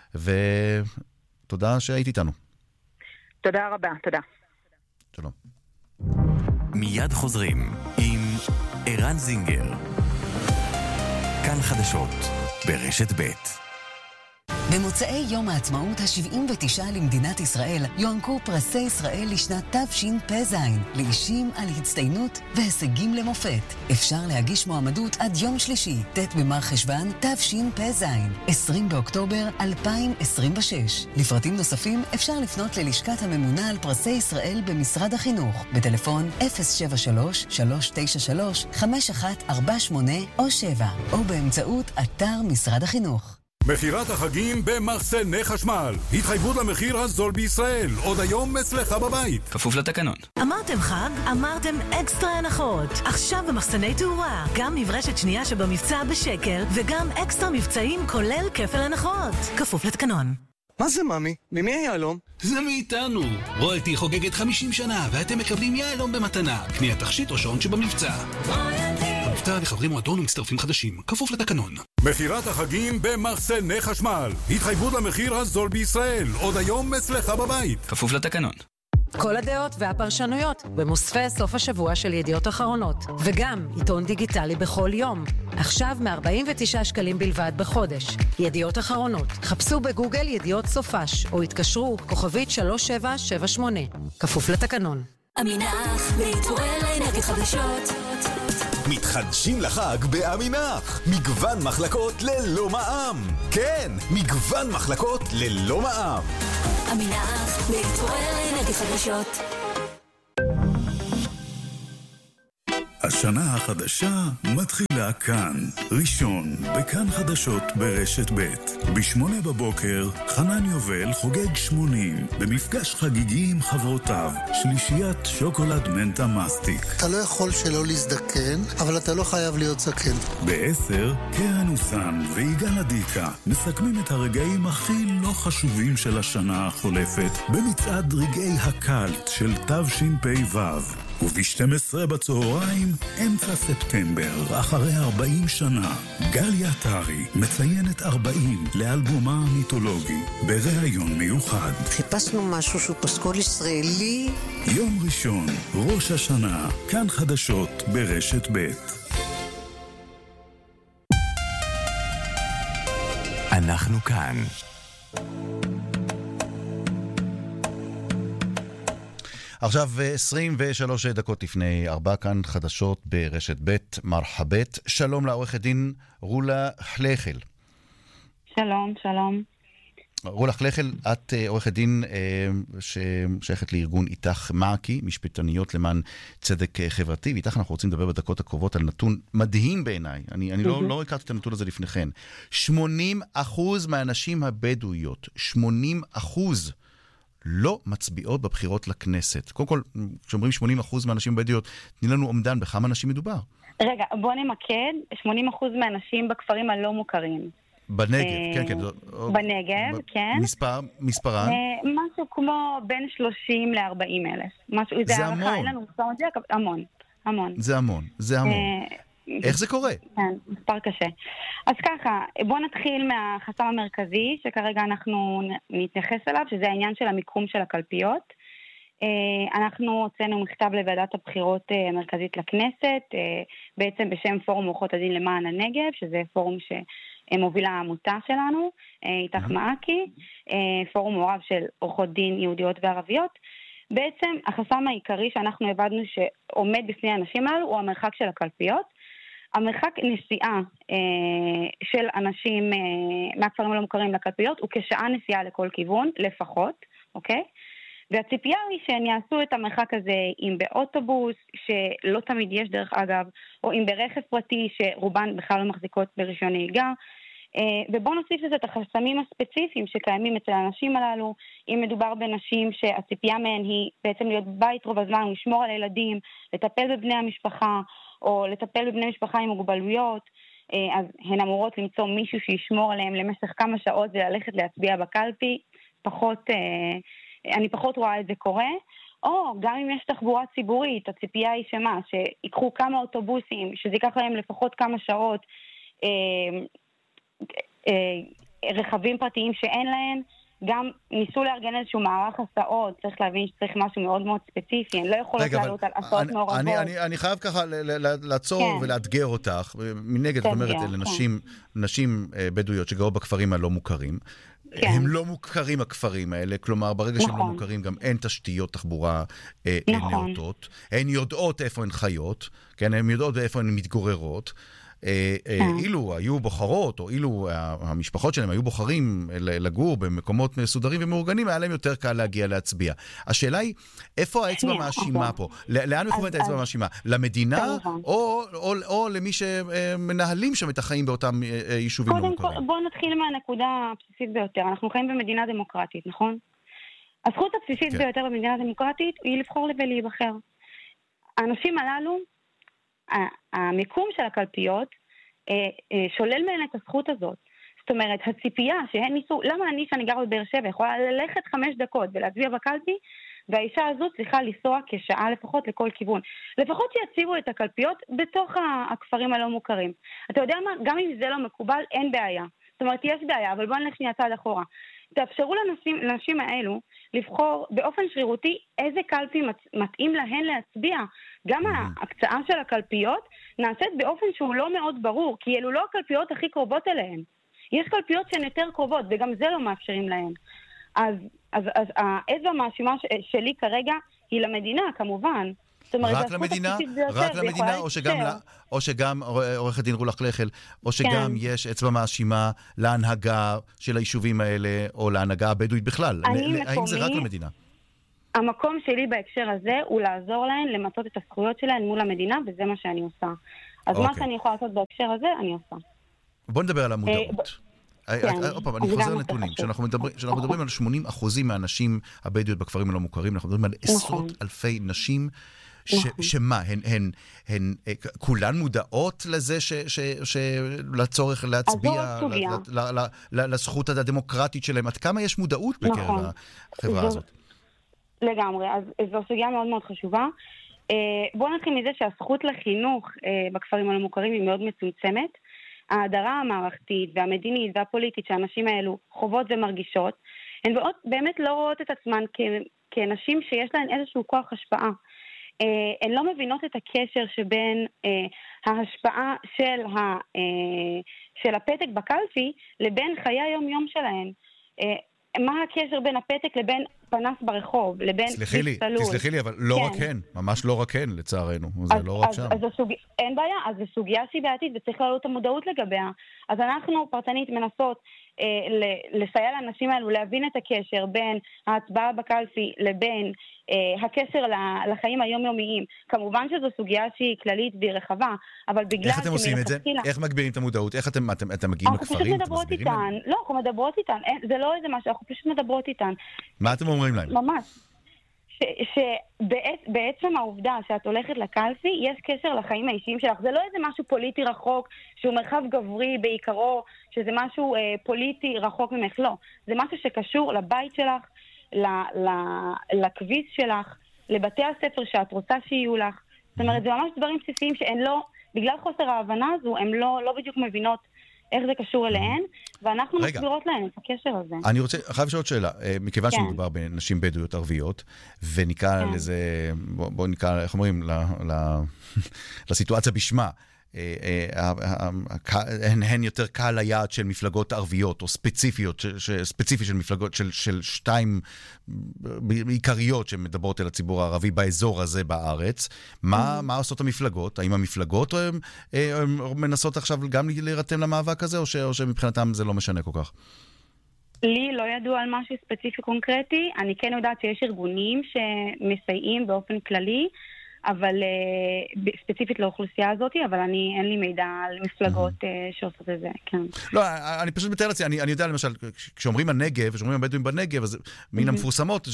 Speaker 1: ותודה שהיית איתנו.
Speaker 13: תודה רבה, תודה.
Speaker 1: שלום.
Speaker 3: מיד חוזרים עם ערן זינגר. כאן חדשות ברשת ב'.
Speaker 11: במוצאי יום העצמאות ה-79 למדינת ישראל יוענקו פרסי ישראל לשנת תשפ"ז לאישים על הצטיינות והישגים למופת. אפשר להגיש מועמדות עד יום שלישי, ט' במרחשוון תשפ"ז, 20 באוקטובר 2026. לפרטים נוספים אפשר לפנות ללשכת הממונה על פרסי ישראל במשרד החינוך בטלפון 073-393-5148 או 7 או באמצעות אתר משרד החינוך.
Speaker 6: מחירת החגים במחסני חשמל. התחייבות למחיר הזול בישראל. עוד היום אצלך בבית.
Speaker 8: כפוף לתקנון.
Speaker 4: אמרתם חג? אמרתם אקסטרה הנחות. עכשיו במחסני תאורה. גם מברשת שנייה שבמבצע בשקל, וגם אקסטרה מבצעים כולל כפל הנחות. כפוף לתקנון.
Speaker 14: מה זה ממי? ממי היהלום?
Speaker 8: זה מאיתנו. רויאלטי חוגגת 50 שנה, ואתם מקבלים יהלום במתנה. קנייה תכשיט או שעון שבמבצע. מבצע לחברים מועדון ומצטרפים חדשים. כפוף לתקנון.
Speaker 6: מחירת החגים במחסני חשמל. התחייבות למחיר הזול בישראל. עוד היום אצלך בבית.
Speaker 8: כפוף לתקנון.
Speaker 4: כל הדעות והפרשנויות במוספי סוף השבוע של ידיעות אחרונות. וגם עיתון דיגיטלי בכל יום. עכשיו מ-49 שקלים בלבד בחודש. ידיעות אחרונות. חפשו בגוגל ידיעות סופש, או התקשרו כוכבית 3778. כפוף לתקנון.
Speaker 15: אמינח, להתעורר לאנרגיות חדשות.
Speaker 16: מתחדשים לחג באמינח. מגוון מחלקות ללא מע"מ. כן, מגוון מחלקות ללא מע"מ.
Speaker 15: אמינח, להתעורר לאנרגיות חדשות.
Speaker 17: השנה החדשה מתחילה כאן. ראשון, בכאן חדשות ברשת ב'. ב8 בבוקר, חנן יובל חוגג 80, במפגש חגיגי עם חברותיו, שלישיית שוקולד מנטה מסטיק.
Speaker 18: אתה לא יכול שלא להזדקן, אבל אתה לא חייב להיות זקן.
Speaker 17: ב10, קרן אוסן ויגאל אדיקה מסכמים את הרגעים הכי לא חשובים של השנה החולפת, במצעד רגעי הקלט של תשפ"ו. וב-12 בצהריים, אמצע ספטמבר, אחרי 40 שנה, גליה טרי מציינת 40 לאלבומה המיתולוגי, בראיון מיוחד.
Speaker 19: חיפשנו משהו שהוא פסקול ישראלי.
Speaker 17: יום ראשון, ראש השנה, כאן חדשות ברשת ב'.
Speaker 3: אנחנו כאן.
Speaker 1: עכשיו 23 דקות לפני 4, כאן חדשות ברשת ב' מרחבת. שלום לעורכת דין רולה חלחל.
Speaker 20: שלום, שלום.
Speaker 1: רולה חלחל, את עורכת דין ששייכת לארגון איתך מעקי, משפטניות למען צדק חברתי, ואיתך אנחנו רוצים לדבר בדקות הקרובות על נתון מדהים בעיניי. אני לא הכרתי את הנתון הזה לפניכן. 80% מהנשים הבדואיות, 80% לא מצביעות בבחירות לכנסת. קודם כל, כשאומרים 80% מהנשים בדואיות, תני לנו אומדן בכמה נשים מדובר.
Speaker 20: רגע, בוא נמקד, 80% מהנשים בכפרים הלא מוכרים.
Speaker 1: בנגב, כן, כן.
Speaker 20: בנגב, כן.
Speaker 1: מספרן?
Speaker 20: משהו כמו בין 30 ל-40 אלף.
Speaker 1: זה המון.
Speaker 20: אין לנו מספר מדויק, המון, המון.
Speaker 1: זה המון, זה המון. איך זה קורה?
Speaker 20: כן, מספר קשה. אז ככה, בוא נתחיל מהחסם המרכזי, שכרגע אנחנו נתייחס אליו, שזה העניין של המיקום של הקלפיות. אנחנו הוצאנו מכתב לוועדת הבחירות המרכזית לכנסת, בעצם בשם פורום עורכות הדין למען הנגב, שזה פורום שמובילה העמותה שלנו, איתך מעקי, פורום מעורב של עורכות דין יהודיות וערביות. בעצם החסם העיקרי שאנחנו הבדנו שעומד בפני האנשים האלו הוא המרחק של הקלפיות. המרחק נסיעה של אנשים מהכפרים הלא מוכרים לקלפיות הוא כשעה נסיעה לכל כיוון, לפחות, אוקיי? והציפייה היא שהם יעשו את המרחק הזה אם באוטובוס, שלא תמיד יש דרך אגב, או אם ברכב פרטי שרובן בכלל לא מחזיקות ברישיון נהיגה, ובואו נוסיף לזה את החסמים הספציפיים שקיימים אצל האנשים הללו. אם מדובר בנשים שהציפייה מהן היא בעצם להיות בית רוב הזמן, לשמור על הילדים, לטפל בבני המשפחה, או לטפל בבני משפחה עם מוגבלויות, אז הן אמורות למצוא מישהו שישמור עליהם למשך כמה שעות וללכת להצביע בקלפי. אני פחות רואה את זה קורה. או גם אם יש תחבורה ציבורית, הציפייה היא שמה, שיקחו כמה אוטובוסים, שזה ייקח להם לפחות כמה שעות, רכבים פרטיים שאין להם, גם ניסו לארגן איזשהו מערך הסעות, צריך להבין שצריך משהו מאוד מאוד ספציפי, אני לא יכולות לעלות על הסעות מעורבות.
Speaker 1: אני חייב ככה לעצור ולאתגר אותך, מנגד, זאת אומרת, לנשים בדואיות שגרו בכפרים הלא מוכרים, הם לא מוכרים הכפרים האלה, כלומר ברגע שהם לא מוכרים גם אין תשתיות תחבורה נאותות, הן יודעות איפה הן חיות, כן, הן יודעות איפה הן מתגוררות, אילו היו בוחרות, או אילו המשפחות שלהם היו בוחרים לגור במקומות מסודרים ומאורגנים, היה להם יותר קל להגיע להצביע. השאלה היא, איפה האצבע מאשימה פה? לאן מכוונת האצבע מאשימה? למדינה, או למי שמנהלים שם את החיים באותם יישובים לא מוכרים?
Speaker 20: קודם כל, בואו נתחיל מהנקודה הבסיסית ביותר. אנחנו חיים במדינה דמוקרטית, נכון? הזכות הבסיסית ביותר במדינה דמוקרטית היא לבחור ולהיבחר. האנשים הללו, המיקום של הקלפיות שולל מהן את הזכות הזאת. זאת אומרת, הציפייה שהן ניסו, למה אני שאני גר בבאר שבע יכולה ללכת 5 דקות ולהצביע בקלפי, והאישה הזאת צריכה לנסוע כשעה לפחות לכל כיוון. לפחות שיציבו את הקלפיות בתוך הכפרים הלא מוכרים. אתה יודע מה? גם אם זה לא מקובל, אין בעיה. זאת אומרת, יש בעיה, אבל בואו נלך שנייה צעד אחורה. תאפשרו לנשים האלו לבחור באופן שרירותי איזה קלפי מתאים להן להצביע. גם ההקצאה של הקלפיות נעשית באופן שהוא לא מאוד ברור, כי אלו לא הקלפיות הכי קרובות אליהן. יש קלפיות שהן יותר קרובות, וגם זה לא מאפשרים להן. אז האצבע המאשימה שלי כרגע היא למדינה, כמובן.
Speaker 1: רק למדינה, או שגם עורכת דין רולך לחל, או שגם יש אצבע מאשימה להנהגה של היישובים האלה, או להנהגה הבדואית בכלל. האם זה רק למדינה?
Speaker 20: המקום שלי בהקשר הזה הוא לעזור להן למצות את הזכויות שלהן מול המדינה, וזה מה שאני עושה. אז מה שאני יכולה לעשות בהקשר הזה, אני עושה.
Speaker 1: בוא נדבר על המודעות. אני חוזר לנתונים. כשאנחנו מדברים על 80% מהנשים הבדואיות בכפרים הלא מוכרים, אנחנו מדברים על עשרות אלפי נשים שמה, הן כולן מודעות לזה לצורך להצביע לזכות הדמוקרטית שלהם? עד כמה יש מודעות בקרב החברה הזאת?
Speaker 20: לגמרי, אז זו סוגיה מאוד מאוד חשובה. בואו נתחיל מזה שהזכות לחינוך בכפרים הלא מוכרים היא מאוד מצומצמת. ההדרה המערכתית והמדינית והפוליטית שהאנשים האלו חוות ומרגישות, הן באמת לא רואות את עצמן כנשים שיש להן איזשהו כוח השפעה. הן לא מבינות את הקשר שבין ההשפעה של הפתק בקלפי לבין חיי היום-יום שלהן. מה הקשר בין הפתק לבין פנס ברחוב, לבין
Speaker 1: תסלחי לי, אבל לא רק הן, ממש לא רק הן, לצערנו. זה לא רק שם.
Speaker 20: אין בעיה, אז זו סוגיה שהיא בעייתית וצריך להעלות את המודעות לגביה. אז אנחנו פרטנית מנסות לסייע לאנשים האלו להבין את הקשר בין ההצבעה בקלפי לבין הקשר לחיים היומיומיים. כמובן שזו סוגיה שהיא כללית והיא רחבה, אבל בגלל...
Speaker 1: איך אתם עושים את זה? איך מגבירים את המודעות? איך אתם מגיעים לכפרים?
Speaker 20: אנחנו פשוט מדברות איתן. לא, אנחנו מדברות איתן. זה לא איזה משהו, אנחנו פשוט מדברות איתן.
Speaker 1: מה אתם אומרים להם?
Speaker 20: ממש. שבעצם העובדה שאת הולכת לקלפי, יש קשר לחיים האישיים שלך. זה לא איזה משהו פוליטי רחוק, שהוא מרחב גברי בעיקרו, שזה משהו פוליטי רחוק ממך. לא. זה משהו שקשור לבית שלך, לכביס שלך, לבתי הספר שאת רוצה שיהיו לך. זאת אומרת, זה ממש דברים בסיסיים שהן לא, בגלל חוסר ההבנה הזו, הן לא בדיוק מבינות איך זה קשור אליהן, ואנחנו מסבירות להן את הקשר הזה.
Speaker 1: אני חייב לשאול שאלה, מכיוון שמדובר בנשים בדואיות ערביות, ונקרא לזה, בואו נקרא, איך אומרים, לסיטואציה בשמה, הן יותר קל ליעד של מפלגות ערביות, או ספציפיות של מפלגות, של 2 עיקריות שמדברות אל הציבור הערבי באזור הזה בארץ. מה עושות המפלגות? האם המפלגות מנסות עכשיו גם להירתם למאבק הזה, או שמבחינתם זה לא משנה כל כך?
Speaker 20: לי לא ידוע על משהו ספציפי קונקרטי. אני כן יודעת שיש ארגונים שמסייעים באופן כללי, אבל ספציפית לאוכלוסייה הזאת, אבל אין לי מידע על מפלגות שעושות את זה, כן.
Speaker 1: לא, אני פשוט מתאר לעצמי, אני יודע למשל, כשאומרים הנגב, כשאומרים הבדואים בנגב, אז מן המפורסמות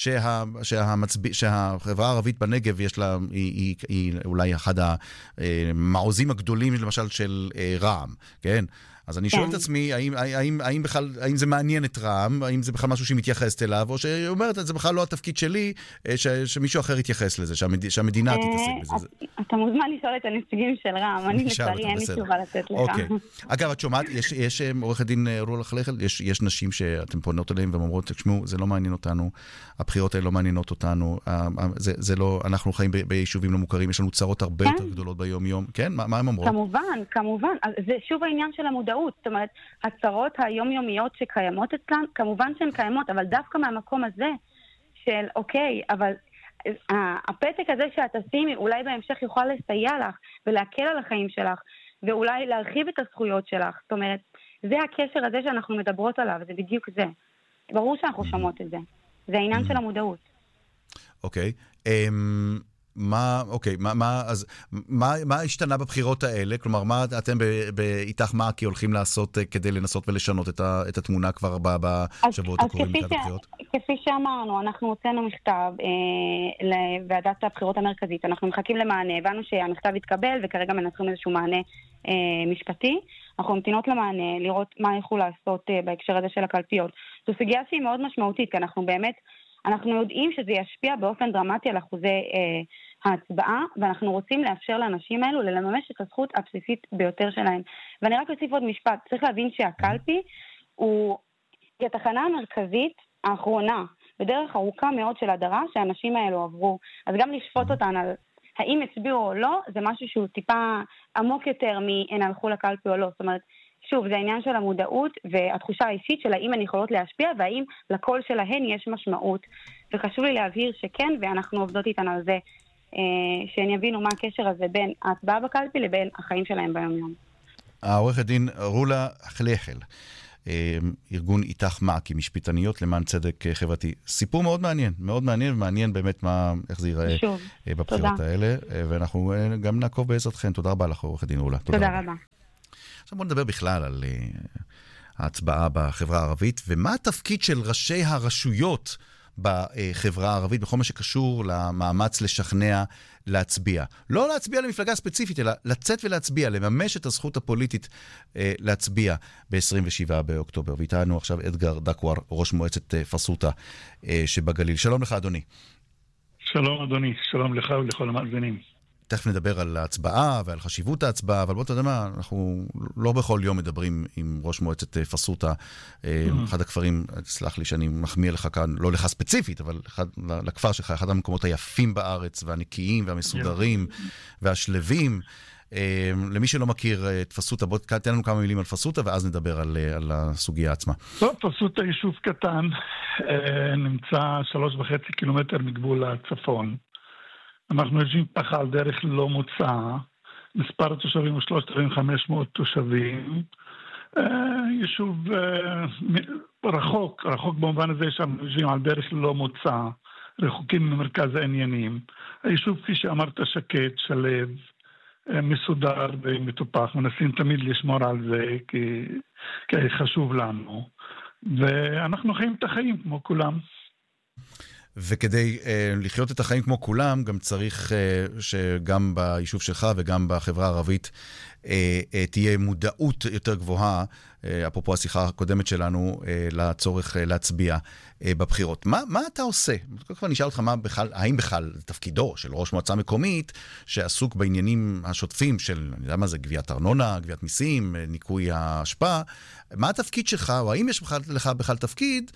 Speaker 1: שהחברה הערבית בנגב יש לה, היא אולי אחד המעוזים הגדולים, למשל, של רע"מ, כן? אז אני שואל את עצמי, האם זה מעניין את רע"מ, האם זה בכלל משהו שהיא מתייחסת אליו, או שהיא אומרת, זה בכלל לא התפקיד שלי, שמישהו אחר יתייחס לזה, שהמדינה תתעסק בזה.
Speaker 20: אתה מוזמן לשאול את הנציגים של רע"מ, אני לצערי אין לי תשובה לתת לך.
Speaker 1: אגב, את שומעת, יש עורכת דין רולך לחל, יש נשים שאתם פונות אליהם ואומרות, תשמעו, זה לא מעניין אותנו, הבחירות האלה לא מעניינות אותנו, זה לא, אנחנו חיים ביישובים לא מוכרים, יש לנו צרות הרבה יותר גדולות ביום-יום. כן? מה הם אומרות?
Speaker 20: כמובן. זה שוב העניין של המודעות. המודעות. זאת אומרת, הצרות היומיומיות שקיימות אצלן, כמובן שהן קיימות, אבל דווקא מהמקום הזה של, אוקיי, אבל הפתק הזה שאת תשימי אולי בהמשך יוכל לסייע לך ולהקל על החיים שלך, ואולי להרחיב את הזכויות שלך. זאת אומרת, זה הקשר הזה שאנחנו מדברות עליו, זה בדיוק זה. ברור שאנחנו שומעות את זה. זה העניין של המודעות.
Speaker 1: אוקיי. מה השתנה בבחירות האלה? כלומר, מה אתם באיתך מעכי הולכים לעשות כדי לנסות ולשנות את התמונה כבר בשבועות הקרובים לקראת הבחירות?
Speaker 20: כפי שאמרנו, אנחנו הוצאנו מכתב לוועדת הבחירות המרכזית. אנחנו מחכים למענה. הבנו שהמכתב התקבל וכרגע מנסים איזשהו מענה משפטי. אנחנו ממתינות למענה, לראות מה יכולו לעשות בהקשר הזה של הקלפיות. זו סוגיה שהיא מאוד משמעותית, כי אנחנו יודעים שזה ישפיע באופן דרמטי על אחוזי ההצבעה, ואנחנו רוצים לאפשר לאנשים האלו לממש את הזכות הבסיסית ביותר שלהם. ואני רק אוסיף עוד משפט, צריך להבין שהקלפי היא התחנה המרכזית האחרונה, בדרך ארוכה מאוד של הדרה שהאנשים האלו עברו. אז גם לשפוט אותן על האם הצביעו או לא, זה משהו שהוא טיפה עמוק יותר מהן הלכו לקלפי או לא. זאת אומרת, שוב, זה העניין של המודעות והתחושה האישית של האם הן יכולות להשפיע והאם לקול שלהן יש משמעות. וחשוב לי להבהיר שכן, ואנחנו עובדות איתן על זה, שהן יבינו מה הקשר הזה בין ההצבעה בקלפי לבין החיים שלהם ביום-יום.
Speaker 1: העורכת דין רולה חלחל, ארגון איתך מעכי, משפטניות למען צדק חברתי. סיפור מאוד מעניין, מאוד מעניין, ומעניין באמת איך זה ייראה בבחירות האלה, ואנחנו גם נעקוב בעזרתכם. תודה רבה לך, עורכת דין רולה.
Speaker 20: תודה רבה.
Speaker 1: עכשיו בוא נדבר בכלל על ההצבעה בחברה הערבית, ומה התפקיד של ראשי הרשויות בחברה הערבית, בכל מה שקשור למאמץ לשכנע להצביע. לא להצביע למפלגה ספציפית, אלא לצאת ולהצביע, לממש את הזכות הפוליטית להצביע ב-27 באוקטובר. ואיתנו עכשיו אדגר דקואר, ראש מועצת פסוטה שבגליל. שלום לך, אדוני.
Speaker 21: שלום, אדוני. שלום לך ולכל המאזינים.
Speaker 1: תכף נדבר על ההצבעה ועל חשיבות ההצבעה, אבל בוא תדע מה, אנחנו לא בכל יום מדברים עם ראש מועצת פסוטה, אחד הכפרים, סלח לי שאני מחמיא לך כאן, לא לך ספציפית, אבל לכפר שלך, אחד המקומות היפים בארץ, והנקיים והמסודרים והשלבים. למי שלא מכיר את פסוטה, בוא תן לנו כמה מילים על פסוטה, ואז נדבר על הסוגיה עצמה.
Speaker 21: פסוטה יישוב קטן, נמצא 3.5 קילומטר מגבול הצפון. אנחנו יושבים ככה על דרך לא מוצאה, מספר התושבים הוא 3,500 תושבים, יישוב רחוק במובן הזה שאנחנו יושבים על דרך לא מוצאה, רחוקים ממרכז העניינים. היישוב, כפי שאמרת, שקט, שלב, מסודר ומטופח, מנסים תמיד לשמור על זה כי חשוב לנו, ואנחנו חיים את החיים כמו כולם.
Speaker 1: וכדי לחיות את החיים כמו כולם, גם צריך שגם ביישוב שלך וגם בחברה הערבית תהיה מודעות יותר גבוהה, אפרופו השיחה הקודמת שלנו, לצורך להצביע בבחירות. מה אתה עושה? כבר נשאל אותך האם בכלל תפקידו של ראש מועצה מקומית, שעסוק בעניינים השוטפים של, אני יודע מה זה, גביית ארנונה, גביית מיסים, ניקוי ההשפעה, מה התפקיד שלך, או האם יש לך בכלל תפקיד,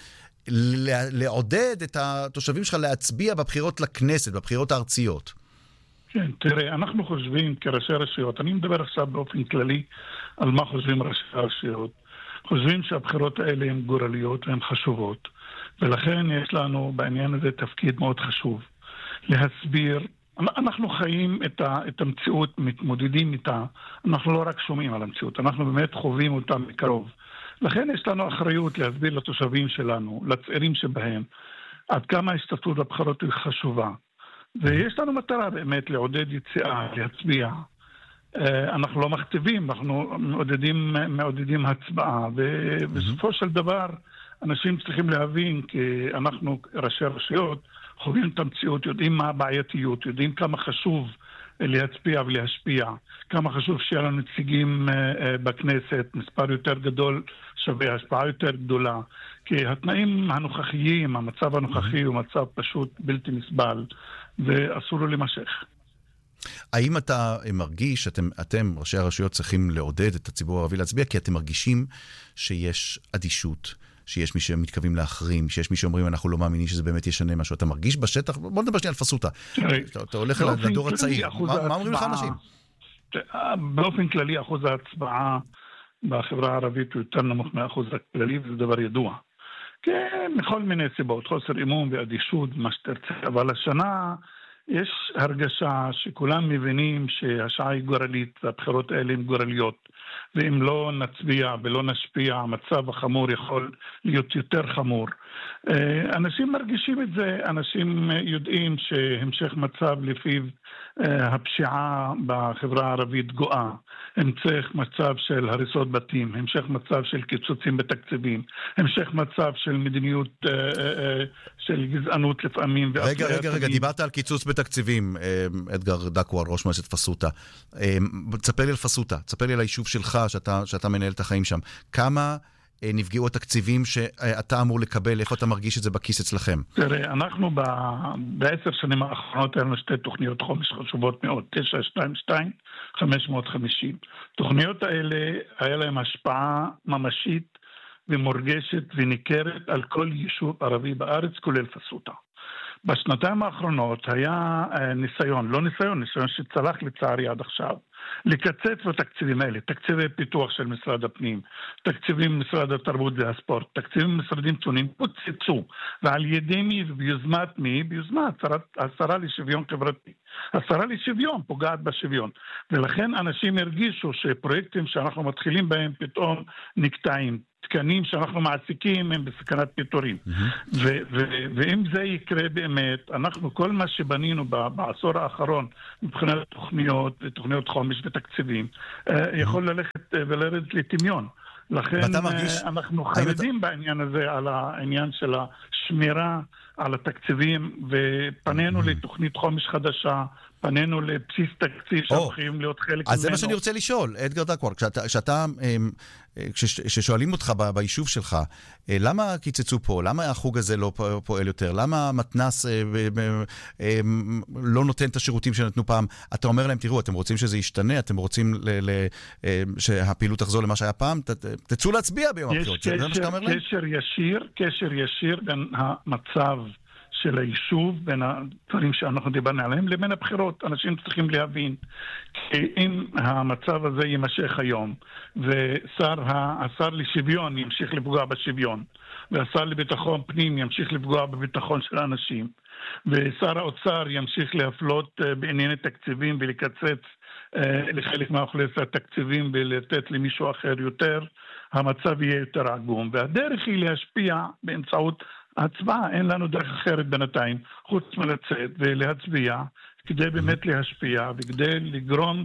Speaker 1: לעודד את התושבים שלך להצביע בבחירות לכנסת, בבחירות הארציות?
Speaker 21: כן, תראה, אנחנו חושבים כראשי רשויות, אני מדבר עכשיו באופן כללי על מה חושבים ראשי הרשויות. חושבים שהבחירות האלה הן גורליות והן חשובות, ולכן יש לנו בעניין הזה תפקיד מאוד חשוב. להסביר, אנחנו חיים את המציאות, מתמודדים איתה, אנחנו לא רק שומעים על המציאות, אנחנו באמת חווים אותה מקרוב. לכן יש לנו אחריות להסביר לתושבים שלנו, לצעירים שבהם, עד כמה ההשתתפות בבחירות היא חשובה. ויש לנו מטרה באמת לעודד יציאה, להצביע. אנחנו לא מכתיבים, אנחנו מעודדים הצבעה, ובסופו של דבר אנשים צריכים להבין, כי אנחנו ראשי רשויות חווים את המציאות, יודעים מה הבעייתיות, יודעים כמה חשוב להצביע ולהשפיע, כמה חשוב שיהיה לנו נציגים בכנסת, מספר יותר גדול שווה השפעה יותר גדולה, כי התנאים הנוכחיים, המצב הנוכחי הוא מצב פשוט בלתי נסבל, ואסור לו להימשך.
Speaker 1: האם אתה מרגיש שאתם, ראשי הרשויות, צריכים לעודד את הציבור הערבי להצביע, כי אתם מרגישים שיש אדישות, שיש מי שמתכוונים להחרים, שיש מי שאומרים אנחנו לא מאמינים שזה באמת ישנה משהו? אתה מרגיש בשטח? בוא נדבר שנייה על פסוטה. אתה הולך לדור הצעיר. מה אומרים לך אנשים?
Speaker 21: באופן כללי אחוז ההצבעה בחברה הערבית הוא יותר נמוך מהאחוז הכללי, וזה דבר ידוע. כן, מכל מיני סיבות, חוסר אמון ואדישות, מה שתרצה, אבל השנה יש הרגשה שכולם מבינים שהשעה היא גורלית, והבחירות האלה הן גורליות, ואם לא נצביע ולא נשפיע, המצב החמור יכול להיות יותר חמור. אנשים מרגישים את זה, אנשים יודעים שהמשך מצב לפיו הפשיעה בחברה הערבית גואה, המשך מצב של הריסות בתים, המשך מצב של קיצוצים בתקציבים, המשך מצב של מדיניות של גזענות לפעמים.
Speaker 1: רגע, דיברת על קיצוץ בתקציבים, אדגר דקואר, ראש מועצת פסוטה. תספר לי על פסוטה, תספר לי על היישוב שלך שאתה מנהל את החיים שם. כמה נפגעו התקציבים שאתה אמור לקבל, איפה אתה מרגיש את זה בכיס אצלכם?
Speaker 21: תראה, אנחנו ב10 שנים האחרונות היה לנו שתי תוכניות חומש חשובות מאוד, 922, 550. תוכניות האלה היה להם השפעה ממשית ומורגשת וניכרת על כל יישוב ערבי בארץ, כולל פסוטה. בשנתיים האחרונות היה ניסיון שצלח לצערי עד עכשיו, לקצץ בתקציבים האלה, תקציבי פיתוח של משרד הפנים, תקציבים משרד התרבות והספורט, תקציבים משרדים שונים, קוצצו, ועל ידי מי וביוזמת מי? ביוזמת השרה לשוויון חברתי. השרה לשוויון פוגעת בשוויון, ולכן אנשים הרגישו שפרויקטים שאנחנו מתחילים בהם פתאום נקטעים, תקנים שאנחנו מעסיקים הם בסכנת פיטורים. ואם זה יקרה באמת, אנחנו כל מה שבנינו בעשור האחרון מבחינת תוכניות חומש ותקציבים, יכול ללכת ולרדת לטמיון. לכן אנחנו חרדים בעניין הזה, על העניין של השמירה על התקציבים, ופנינו לתוכנית חומש חדשה, פנינו לבסיס תקציב שהולכים להיות חלק ממנו.
Speaker 1: אז זה מה שאני רוצה לשאול, אדגר דקואר, כששואלים אותך ביישוב שלך, למה קיצצו פה? למה החוג הזה לא פועל יותר? למה המתנ"ס לא נותן את השירותים שנתנו פעם? אתה אומר להם, תראו, אתם רוצים שזה ישתנה, אתם רוצים שהפעילות תחזור למה שהיה פעם, תצאו להצביע ביום הבחירות. זה מה שאתה אומר להם?
Speaker 21: קשר ישיר בין המצב של היישוב, בין הדברים שאנחנו דיברנו עליהם, לבין הבחירות. אנשים צריכים להבין, כי אם המצב הזה יימשך היום, והשר לשוויון ימשיך לפגוע בשוויון, והשר לביטחון פנים ימשיך לפגוע בביטחון של האנשים, ושר האוצר ימשיך להפלות בענייני תקציבים ולקצץ לחלק מהאוכלוסייה תקציבים ולתת למישהו אחר יותר, המצב יהיה יותר עגום. והדרך היא להשפיע באמצעות הצבעה, אין לנו דרך אחרת בינתיים, חוץ מלצאת ולהצביע, כדי באמת להשפיע וכדי לגרום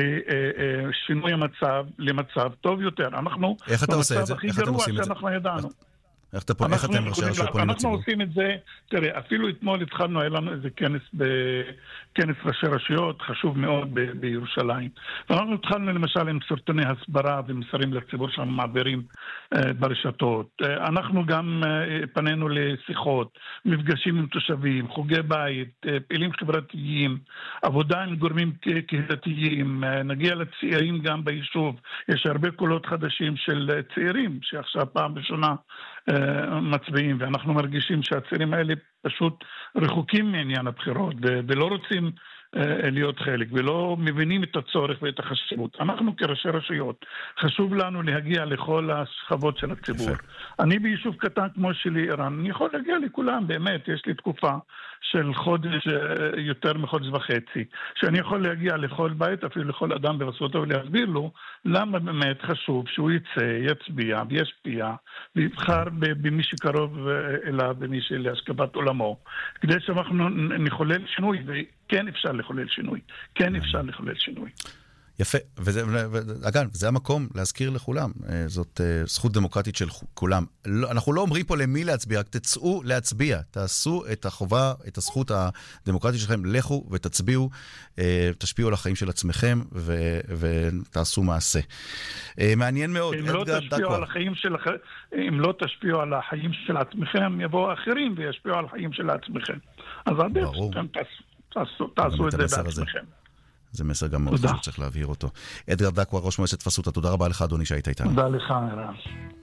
Speaker 21: לשינוי המצב למצב טוב יותר. אנחנו
Speaker 1: איך אתה עושה את זה?
Speaker 21: הכי גרוע שאנחנו ידענו.
Speaker 1: איך אתם ראשי הרשויות פונים לציבור?
Speaker 21: אנחנו עושים את זה, תראה, אפילו אתמול התחלנו, היה לנו איזה כנס ראשי רשויות, חשוב מאוד בירושלים. ואנחנו התחלנו למשל עם סרטוני הסברה ומסרים לציבור שאנחנו מעבירים ברשתות. אנחנו גם פנינו לשיחות, מפגשים עם תושבים, חוגי בית, פעילים חברתיים, עבודה עם גורמים קהילתיים, נגיע לצעירים גם ביישוב. יש הרבה קולות חדשים של צעירים שעכשיו פעם ראשונה מצביעים, ואנחנו מרגישים שהצעירים האלה פשוט רחוקים מעניין הבחירות ולא רוצים להיות חלק ולא מבינים את הצורך ואת החשיבות. אנחנו כראשי רשויות חשוב לנו להגיע לכל השכבות של הציבור. אני ביישוב קטן כמו שלי איראן, אני יכול להגיע לכולם, באמת, יש לי תקופה של חודש, יותר מחודש וחצי, שאני יכול להגיע לכל בית, אפילו לכל אדם בפסוטה, ולהסביר לו למה באמת חשוב שהוא יצא, יצביע וישפיע ויבחר במי שקרוב אליו, במי שלהשקפת עולמו, כדי שאנחנו נחולל שינוי, וכן אפשר לחולל שינוי, כן אפשר לחולל שינוי.
Speaker 1: יפה, אגב, זה המקום להזכיר לכולם, זאת זכות דמוקרטית של כולם. אנחנו לא אומרים פה למי להצביע, תצאו להצביע, תעשו את החובה, את הזכות הדמוקרטית שלכם, לכו ותצביעו, תשפיעו על החיים של עצמכם ותעשו מעשה. מעניין מאוד.
Speaker 21: אם לא תשפיעו על החיים של עצמכם, יבואו אחרים וישפיעו על החיים של עצמכם. אז עדיף, תעשו את זה בעצמכם.
Speaker 1: זה מסר גם מאוד חשוב, צריך להבהיר אותו. אדגר דקואר, ראש מועצת פסוטה, תודה רבה לך אדוני שהיית איתנו.
Speaker 21: תודה לך, ערן.